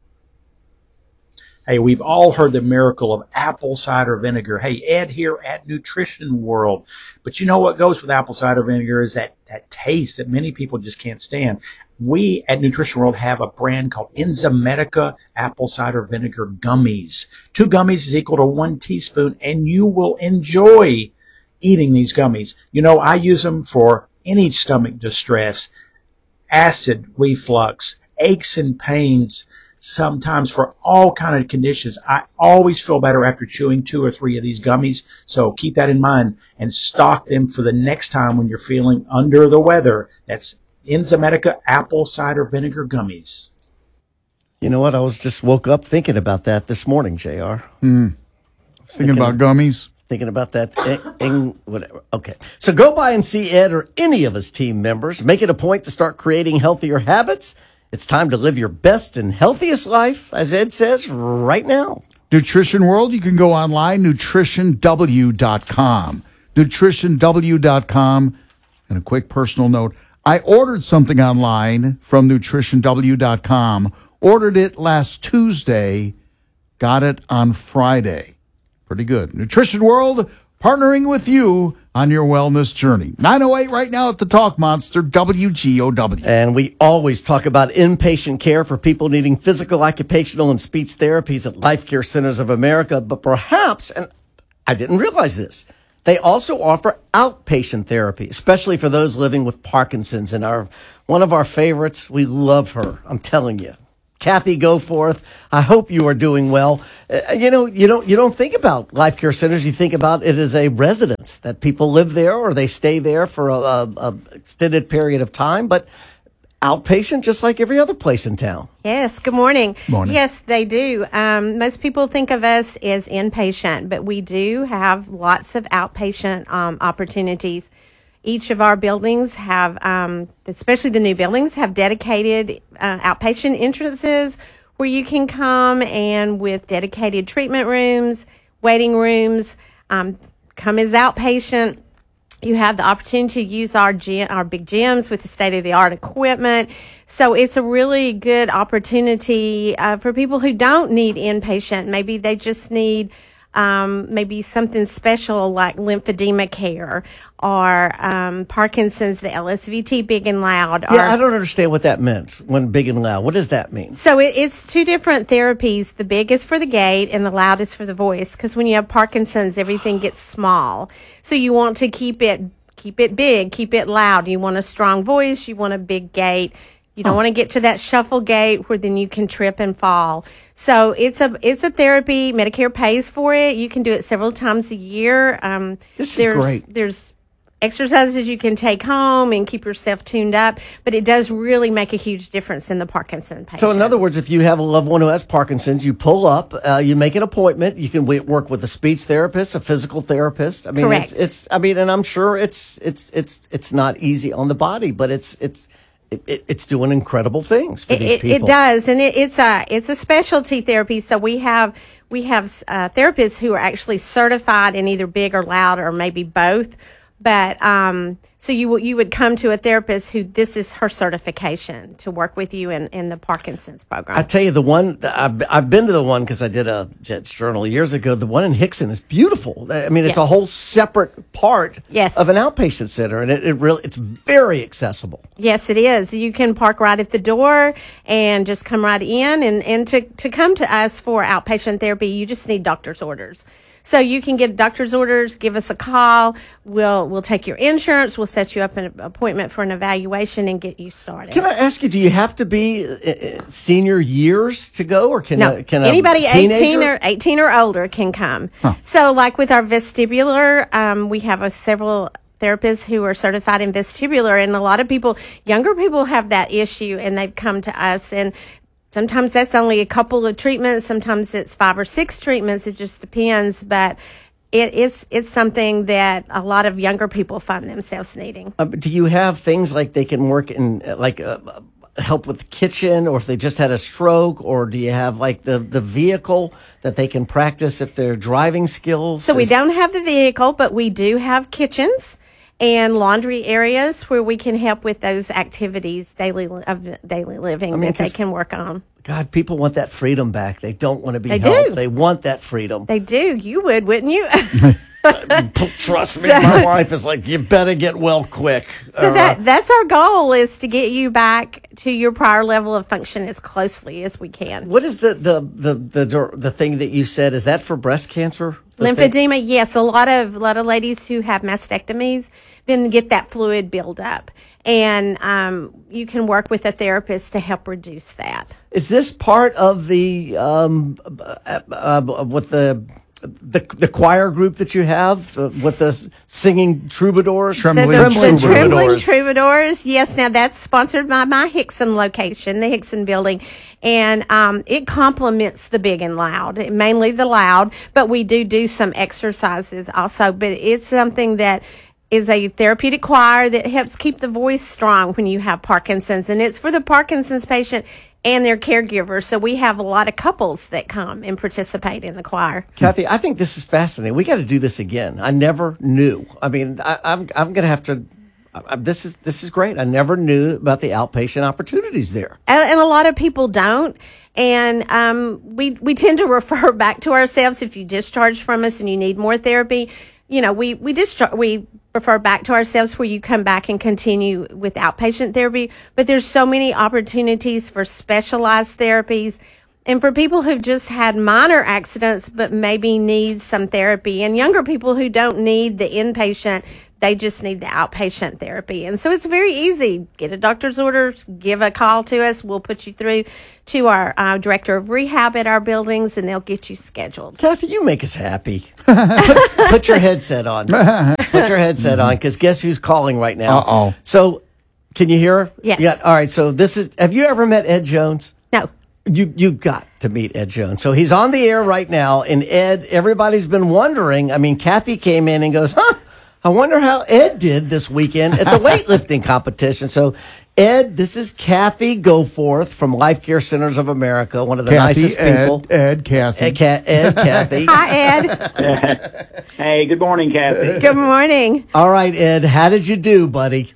[SPEAKER 16] Hey, we've all heard the miracle of apple cider vinegar. Hey, Ed here at Nutrition World. But you know what goes with apple cider vinegar is that, that taste that many people just can't stand. We at Nutrition World have a brand called Enzymedica Apple Cider Vinegar Gummies. Two gummies is equal to one teaspoon, and you will enjoy eating these gummies. You know, I use them for any stomach distress, acid reflux, aches and pains, sometimes for all kind of conditions. I always feel better after chewing two or three of these gummies. So keep that in mind and stock them for the next time when you're feeling under the weather. That's Enzymedica Apple Cider Vinegar Gummies.
[SPEAKER 1] You know what? I was just woke up thinking about that this morning, J R.
[SPEAKER 2] Hmm. Thinking, thinking about gummies?
[SPEAKER 1] Thinking about that. In, in, whatever. Okay. So go by and see Ed or any of his team members. Make it a point to start creating healthier habits. It's time to live your best and healthiest life, as Ed says, right now.
[SPEAKER 2] Nutrition World, you can go online, nutrition w dot com. nutrition w dot com. And a quick personal note, I ordered something online from nutrition w dot com, ordered it last Tuesday, got it on Friday. Pretty good. Nutrition World, partnering with you on your wellness journey. nine oh eight right now at the Talk Monster, W G O W.
[SPEAKER 1] And we always talk about inpatient care for people needing physical, occupational, and speech therapies at Life Care Centers of America. But perhaps, and I didn't realize this, they also offer outpatient therapy, especially for those living with Parkinson's. And our one of our favorites, we love her, I'm telling you. Kathy Goforth, I hope you are doing well. Uh, you know, you don't you don't think about Life Care Centers. You think about it as a residence that people live there or they stay there for a, a, a extended period of time. But outpatient, just like every other place in town.
[SPEAKER 17] Yes. Good morning.
[SPEAKER 2] Morning.
[SPEAKER 17] Yes, they do. Um, most people think of us as inpatient, but we do have lots of outpatient um, opportunities. Each of our buildings have, um, especially the new buildings, have dedicated uh, outpatient entrances where you can come and with dedicated treatment rooms, waiting rooms, um, come as outpatient. You have the opportunity to use our gym, our big gyms with the state-of-the-art equipment. So it's a really good opportunity uh, for people who don't need inpatient. Maybe they just need um, maybe something special like lymphedema care or um, Parkinson's, the L S V T big and loud.
[SPEAKER 1] Yeah,
[SPEAKER 17] or,
[SPEAKER 1] I don't understand what that meant when big and loud. What does that mean?
[SPEAKER 17] So it, it's two different therapies. The big is for the gait and the loud is for the voice. Because when you have Parkinson's, everything gets small. So you want to keep it keep it big, keep it loud. You want a strong voice. You want a big gait. You don't
[SPEAKER 1] Oh.
[SPEAKER 17] want to get to that shuffle gait where then you can trip and fall. So it's a it's a therapy. Medicare pays for it. You can do it several times a year. Um,
[SPEAKER 1] This is
[SPEAKER 17] there's,
[SPEAKER 1] great.
[SPEAKER 17] There's exercises you can take home and keep yourself tuned up, but it does really make a huge difference in the Parkinson patient.
[SPEAKER 1] So, in other words, if you have a loved one who has Parkinson's, you pull up, uh, you make an appointment. You can w- work with a speech therapist, a physical therapist. I mean,
[SPEAKER 17] Correct.
[SPEAKER 1] it's, it's. I mean, and I'm sure it's, it's, it's, it's not easy on the body, but it's, it's, it, it, it's doing incredible things for
[SPEAKER 17] It,
[SPEAKER 1] these
[SPEAKER 17] it,
[SPEAKER 1] people.
[SPEAKER 17] it does, and it, it's a it's a specialty therapy. So we have we have uh, therapists who are actually certified in either big or loud or maybe both. But um, so you you would come to a therapist who this is her certification to work with you in, in the Parkinson's program.
[SPEAKER 1] I tell you, the one I've, I've been to the one because I did a Jets Journal years ago. The one in Hickson is beautiful. I mean, it's
[SPEAKER 17] Yes.
[SPEAKER 1] a whole separate part
[SPEAKER 17] Yes.
[SPEAKER 1] of an outpatient center, and it, it really it's very accessible.
[SPEAKER 17] Yes, it is. You can park right at the door and just come right in. And, and to, to come to us for outpatient therapy, you just need doctor's orders. So you can get doctor's orders, give us a call. We'll we'll take your insurance. We'll set you up an appointment for an evaluation and get you started.
[SPEAKER 1] Can I ask you, do you have to be uh, uh, senior years to go, or can
[SPEAKER 17] No,
[SPEAKER 1] a, can a
[SPEAKER 17] anybody
[SPEAKER 1] teenager?
[SPEAKER 17] eighteen or eighteen or older can come. So, like with our vestibular, um, we have a several therapists who are certified in vestibular, and a lot of people, younger people, have that issue, and they've come to us. And sometimes that's only a couple of treatments. Sometimes it's five or six treatments. It just depends, but. It, it's it's something that a lot of younger people find themselves needing.
[SPEAKER 1] Uh, do you have things like they can work in, uh, like uh, help with the kitchen, or if they just had a stroke, or do you have like the, the vehicle that they can practice if they're driving skills?
[SPEAKER 17] So we
[SPEAKER 1] Is-
[SPEAKER 17] don't have the vehicle, but we do have kitchens and laundry areas where we can help with those activities daily of daily living
[SPEAKER 1] I mean,
[SPEAKER 17] that they
[SPEAKER 1] 'cause-
[SPEAKER 17] can work on.
[SPEAKER 1] God, people want that freedom back. They don't want to be
[SPEAKER 17] They
[SPEAKER 1] helped.
[SPEAKER 17] do.
[SPEAKER 1] They want that freedom.
[SPEAKER 17] They do. You would, wouldn't you?
[SPEAKER 1] Trust me,
[SPEAKER 17] So-
[SPEAKER 1] my wife is like, you better get well quick.
[SPEAKER 17] So
[SPEAKER 1] or,
[SPEAKER 17] that
[SPEAKER 1] uh,
[SPEAKER 17] that's our goal, is to get you back to your prior level of function as closely as we can.
[SPEAKER 1] what is the the the the, the, the thing that you said? Is that for breast cancer? The thing-
[SPEAKER 17] Lymphedema, yes, a lot of a lot of ladies who have mastectomies then get that fluid build up, and um, you can work with a therapist to help reduce that.
[SPEAKER 1] Is this part of the um uh, uh, with the the the choir group that you have uh, with the singing troubadours?
[SPEAKER 17] So the, the Trembling Troubadours, yes. Now that's sponsored by my Hickson location, the Hickson building, and um, it complements the big and loud, mainly the loud, but we do do some exercises also. But it's something that is a therapeutic choir that helps keep the voice strong when you have Parkinson's, and it's for the Parkinson's patient and their caregivers. So we have a lot of couples that come and participate in the choir.
[SPEAKER 1] Kathy, I think this is fascinating. We got to do this again. I never knew. I mean, I, I'm I'm going to have to. I, this is this is great. I never knew about the outpatient opportunities there.
[SPEAKER 17] And, and a lot of people don't. And um, we we tend to refer back to ourselves. If you discharge from us and you need more therapy, you know, we we discharge we refer back to ourselves where you come back and continue with outpatient therapy. But there's so many opportunities for specialized therapies. And for people who've just had minor accidents but maybe need some therapy, and younger people who don't need the inpatient, they just need the outpatient therapy. And so it's very easy. Get a doctor's order, give a call to us. We'll put you through to our uh, director of rehab at our buildings, and they'll get you scheduled.
[SPEAKER 1] Kathy, you make us happy. put, put your headset on. Put your headset on, because guess who's calling right now?
[SPEAKER 2] Uh-oh.
[SPEAKER 1] So, can you hear her?
[SPEAKER 17] Yes.
[SPEAKER 1] Yeah. All right. So this is. Have you ever met Ed Jones?
[SPEAKER 17] No.
[SPEAKER 1] You you got to meet Ed Jones. So he's on the air right now, and Ed. Everybody's been wondering. I mean, Kathy came in and goes, "Huh? I wonder how Ed did this weekend at the weightlifting competition." So, Ed, this is Kathy Goforth from Life Care Centers of America, one of the
[SPEAKER 2] Kathy,
[SPEAKER 1] nicest
[SPEAKER 2] Ed,
[SPEAKER 1] people.
[SPEAKER 2] Ed, Kathy.
[SPEAKER 1] Ed, Ca- Ed Kathy.
[SPEAKER 17] Hi, Ed.
[SPEAKER 18] Hey, good morning, Kathy.
[SPEAKER 17] Good morning.
[SPEAKER 1] All right, Ed, how did you do, buddy?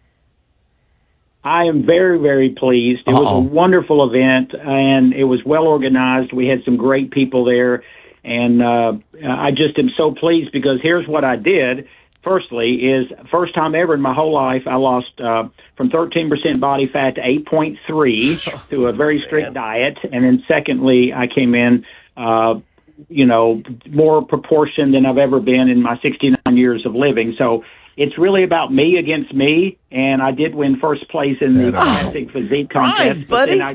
[SPEAKER 18] I am very, very pleased. It was
[SPEAKER 1] Uh-oh.
[SPEAKER 18] a wonderful event, and it was well organized. We had some great people there, And uh, I just am so pleased because here's what I did. Firstly, is first time ever in my whole life, I lost uh, from thirteen percent body fat to eight point three through a very strict diet. And then secondly, I came in, uh, you know, more proportion than I've ever been in my sixty-nine years of living. So it's really about me against me. And I did win first place in the classic physique contest.
[SPEAKER 1] Right,
[SPEAKER 18] but
[SPEAKER 1] buddy.
[SPEAKER 18] then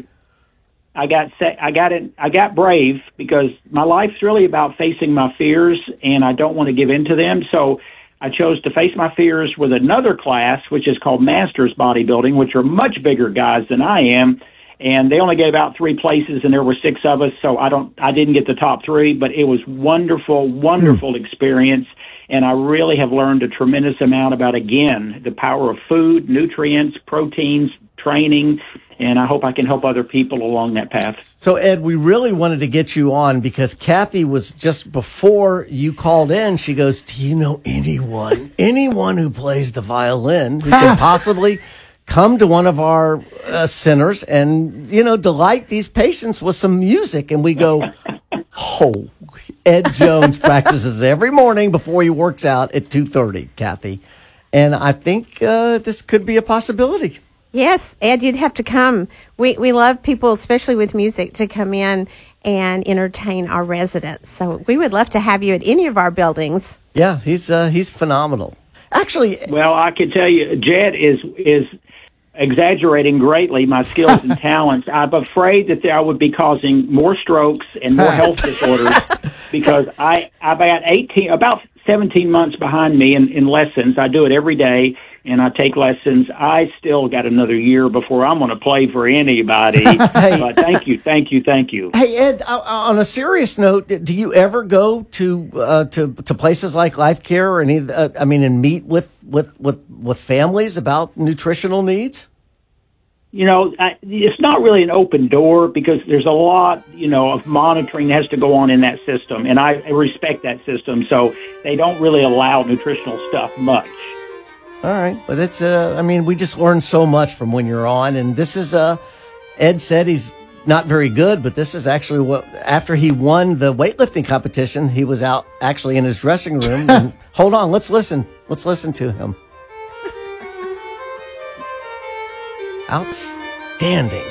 [SPEAKER 18] I, I got set, I got it. I got brave because my life's really about facing my fears, and I don't want to give in to them. So I chose to face my fears with another class, which is called Masters Bodybuilding, which are much bigger guys than I am. And they only gave out three places, and there were six of us, so I don't, I didn't get the top three, but it was wonderful, wonderful mm. experience. And I really have learned a tremendous amount about, again, the power of food, nutrients, proteins, training, and I hope I can help other people along that path.
[SPEAKER 1] So, Ed, we really wanted to get you on because Kathy was just before you called in. She goes, do you know anyone, anyone who plays the violin who can possibly come to one of our uh, centers and, you know, delight these patients with some music? And we go, oh, Ed Jones practices every morning before he works out at two thirty, Kathy. And I think uh, this could be a possibility.
[SPEAKER 17] Yes, Ed, you'd have to come. We we love people, especially with music, to come in and entertain our residents. So we would love to have you at any of our buildings.
[SPEAKER 1] Yeah, he's uh, he's phenomenal. Actually,
[SPEAKER 18] well, I can tell you, Jed is is exaggerating greatly my skills and talents. I'm afraid that I would be causing more strokes and more health disorders because I I'm about eighteen, about seventeen months behind me in, in lessons. I do it every day. And I take lessons. I still got another year before I'm going to play for anybody. Hey. But thank you, thank you, thank you.
[SPEAKER 1] Hey, Ed, uh, on a serious note, do you ever go to uh, to to places like Life Care or any? Uh, I mean, and meet with with with with families about nutritional needs?
[SPEAKER 18] You know, I, it's not really an open door because there's a lot, you know, of monitoring that has to go on in that system, and I respect that system. So they don't really allow nutritional stuff much.
[SPEAKER 1] All right, but it's uh, I mean, we just learned so much from when you're on, and this is uh, Ed said he's not very good, but this is actually what after he won the weightlifting competition, he was out actually in his dressing room. And, hold on, let's listen. Let's listen to him. Outstanding.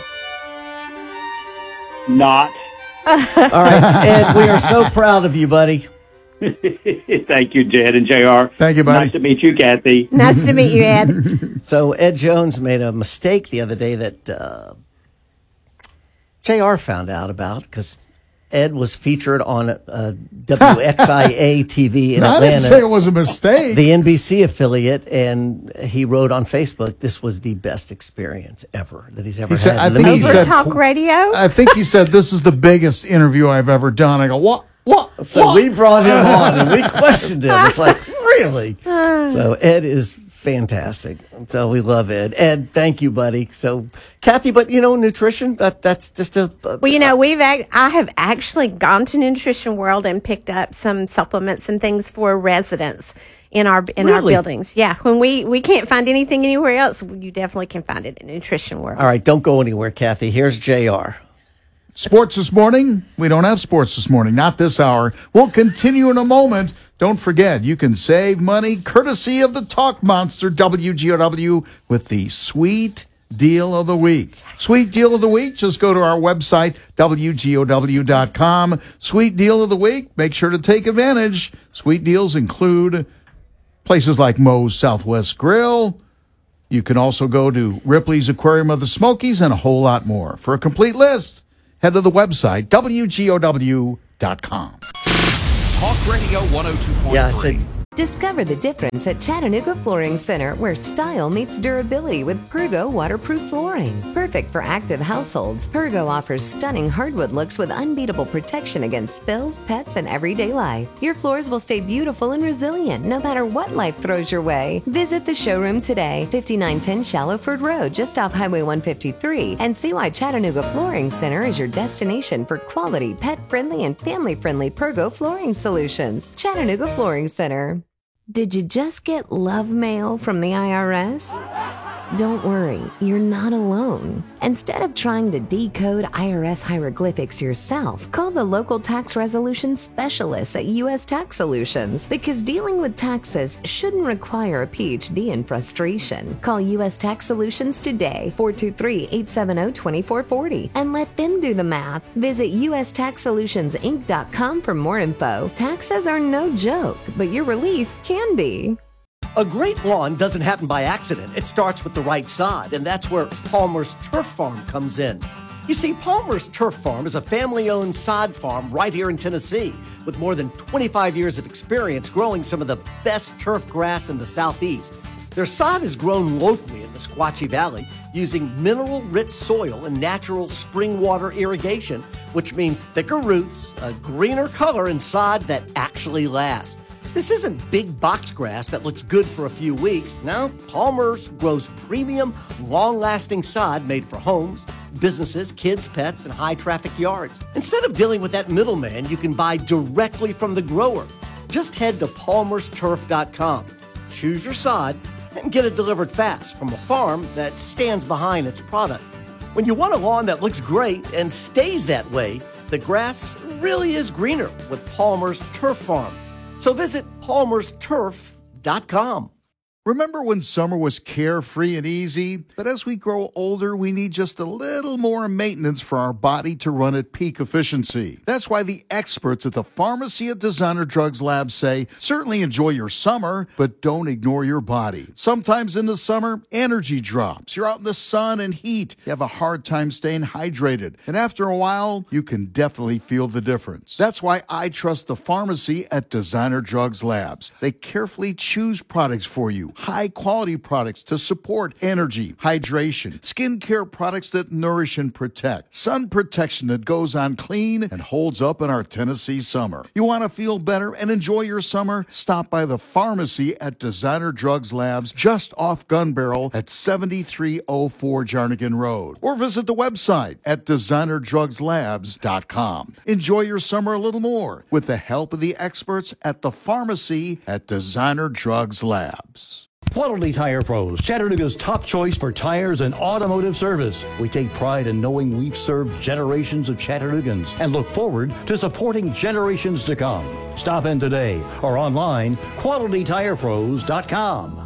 [SPEAKER 18] Not.
[SPEAKER 1] All right, Ed, we are so proud of you, buddy.
[SPEAKER 18] Thank you, Jed and J R.
[SPEAKER 2] Thank you, buddy.
[SPEAKER 18] Nice to meet you, Kathy.
[SPEAKER 17] Nice to meet you, Ed.
[SPEAKER 1] So Ed Jones made a mistake the other day that uh, J R found out about because Ed was featured on uh, W X I A T V in
[SPEAKER 2] no,
[SPEAKER 1] Atlanta.
[SPEAKER 2] I didn't say it was a mistake.
[SPEAKER 1] The N B C affiliate, and he wrote on Facebook, this was the best experience ever that he's ever
[SPEAKER 2] he
[SPEAKER 1] had.
[SPEAKER 2] Said, I
[SPEAKER 1] in
[SPEAKER 2] think
[SPEAKER 1] the
[SPEAKER 2] he
[SPEAKER 1] media.
[SPEAKER 2] said,
[SPEAKER 17] Talk radio?
[SPEAKER 2] I think he said, this is the biggest interview I've ever done. I go, what? What?
[SPEAKER 1] So
[SPEAKER 2] what?
[SPEAKER 1] we brought him on and we questioned him. It's like, really? So Ed is fantastic. So we love Ed. Ed, thank you, buddy. So Kathy, but you know, nutrition, that that's just a... a
[SPEAKER 17] well, you know, we've ac- I have actually gone to Nutrition World and picked up some supplements and things for residents in our in our
[SPEAKER 1] Really?
[SPEAKER 17] buildings. Yeah, when we, we can't find anything anywhere else, you definitely can find it in Nutrition World.
[SPEAKER 1] All right, don't go anywhere, Kathy. Here's J R.
[SPEAKER 2] Sports this morning? We don't have sports this morning, not this hour. We'll continue in a moment. Don't forget, you can save money courtesy of the Talk Monster W G O W with the Sweet Deal of the Week. Sweet Deal of the Week, just go to our website, W G O W dot com. Sweet Deal of the Week, make sure to take advantage. Sweet deals include places like Moe's Southwest Grill. You can also go to Ripley's Aquarium of the Smokies and a whole lot more. For a complete list, head to the website, W G O W dot com.
[SPEAKER 13] Talk Radio one oh two point three.
[SPEAKER 1] Yeah, I said...
[SPEAKER 15] Discover the difference at Chattanooga Flooring Center, where style meets durability with Pergo waterproof flooring. Perfect for active households, Pergo offers stunning hardwood looks with unbeatable protection against spills, pets, and everyday life. Your floors will stay beautiful and resilient no matter what life throws your way. Visit the showroom today, fifty-nine ten Shallowford Road, just off Highway one fifty-three, and see why Chattanooga Flooring Center is your destination for quality, pet-friendly, and family-friendly Pergo flooring solutions. Chattanooga Flooring Center. Did you just get love mail from the I R S? Don't worry, you're not alone. Instead of trying to decode I R S hieroglyphics yourself, call the local tax resolution specialists at U S Tax Solutions, because dealing with taxes shouldn't require a P H D in frustration. Call U S Tax Solutions today, four two three, eight seven zero, two four four zero, and let them do the math. Visit U S tax solutions inc dot com for more info. Taxes are no joke, but your relief can be.
[SPEAKER 1] A great lawn doesn't happen by accident. It starts with the right sod, and that's where Palmer's Turf Farm comes in. You see, Palmer's Turf Farm is a family-owned sod farm right here in Tennessee with more than twenty-five years of experience growing some of the best turf grass in the Southeast. Their sod is grown locally in the Squatchy Valley using mineral-rich soil and natural spring water irrigation, which means thicker roots, a greener color, and sod that actually lasts. This isn't big box grass that looks good for a few weeks. No, Palmer's grows premium, long-lasting sod made for homes, businesses, kids, pets, and high-traffic yards. Instead of dealing with that middleman, you can buy directly from the grower. Just head to palmers turf dot com, choose your sod, and get it delivered fast from a farm that stands behind its product. When you want a lawn that looks great and stays that way, the grass really is greener with Palmer's Turf Farm. So visit palmers turf dot com.
[SPEAKER 2] Remember when summer was carefree and easy? But as we grow older, we need just a little more maintenance for our body to run at peak efficiency. That's why the experts at the pharmacy at Designer Drugs Lab say, certainly enjoy your summer, but don't ignore your body. Sometimes in the summer, energy drops. You're out in the sun and heat. You have a hard time staying hydrated. And after a while, you can definitely feel the difference. That's why I trust the pharmacy at Designer Drugs Labs. They carefully choose products for you. High-quality products to support energy, hydration, skincare products that nourish and protect, sun protection that goes on clean and holds up in our Tennessee summer. You want to feel better and enjoy your summer? Stop by the pharmacy at Designer Drugs Labs just off Gun Barrel at seventy-three oh four Jarnigan Road, or visit the website at designer drugs labs dot com. Enjoy your summer a little more with the help of the experts at the pharmacy at Designer Drugs Labs.
[SPEAKER 19] Quality Tire Pros, Chattanooga's top choice for tires and automotive service. We take pride in knowing we've served generations of Chattanoogans and look forward to supporting generations to come. Stop in today or online, quality tire pros dot com.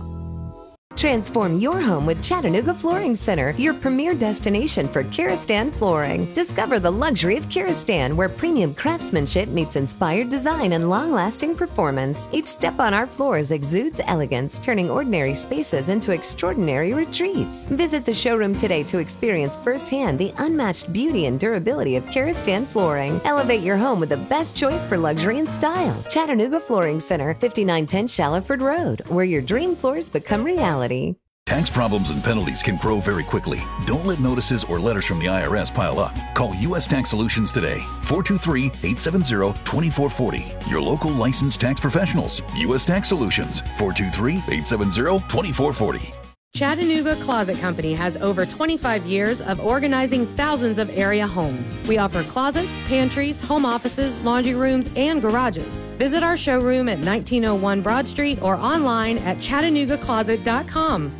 [SPEAKER 15] Transform your home with Chattanooga Flooring Center, your premier destination for Kiristan flooring. Discover the luxury of Kiristan, where premium craftsmanship meets inspired design and long-lasting performance. Each step on our floors exudes elegance, turning ordinary spaces into extraordinary retreats. Visit the showroom today to experience firsthand the unmatched beauty and durability of Kiristan flooring. Elevate your home with the best choice for luxury and style. Chattanooga Flooring Center, fifty-nine ten Shallowford Road, where your dream floors become reality.
[SPEAKER 20] Tax problems and penalties can grow very quickly. Don't let notices or letters from the I R S pile up. Call U S Tax Solutions today, four two three, eight seven zero, two four four zero. Your local licensed tax professionals. U S Tax Solutions, four two three, eight seven zero, two four four zero.
[SPEAKER 21] Chattanooga Closet Company has over twenty-five years of organizing thousands of area homes. We offer closets, pantries, home offices, laundry rooms, and garages. Visit our showroom at nineteen oh one Broad Street or online at chattanooga closet dot com.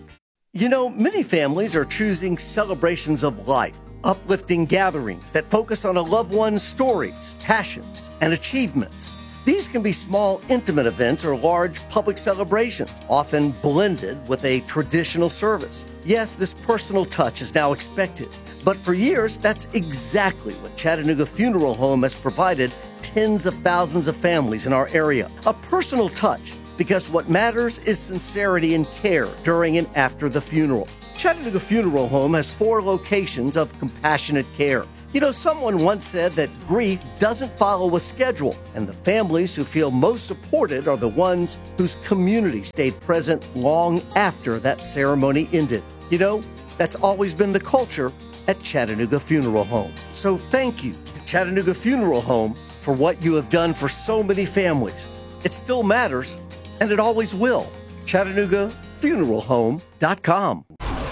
[SPEAKER 1] You know, many families are choosing celebrations of life, uplifting gatherings that focus on a loved one's stories, passions, and achievements. These can be small, intimate events or large public celebrations, often blended with a traditional service. Yes, this personal touch is now expected, but for years, that's exactly what Chattanooga Funeral Home has provided tens of thousands of families in our area. A personal touch, because what matters is sincerity and care during and after the funeral. Chattanooga Funeral Home has four locations of compassionate care. You know, someone once said that grief doesn't follow a schedule, and the families who feel most supported are the ones whose community stayed present long after that ceremony ended. You know, that's always been the culture at Chattanooga Funeral Home. So thank you to Chattanooga Funeral Home for what you have done for so many families. It still matters, and it always will. Chattanooga Funeral Home dot com.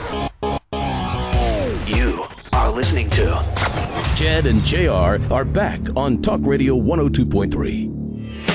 [SPEAKER 13] You are listening to
[SPEAKER 5] Jed and J R are back on Talk Radio one oh two point three.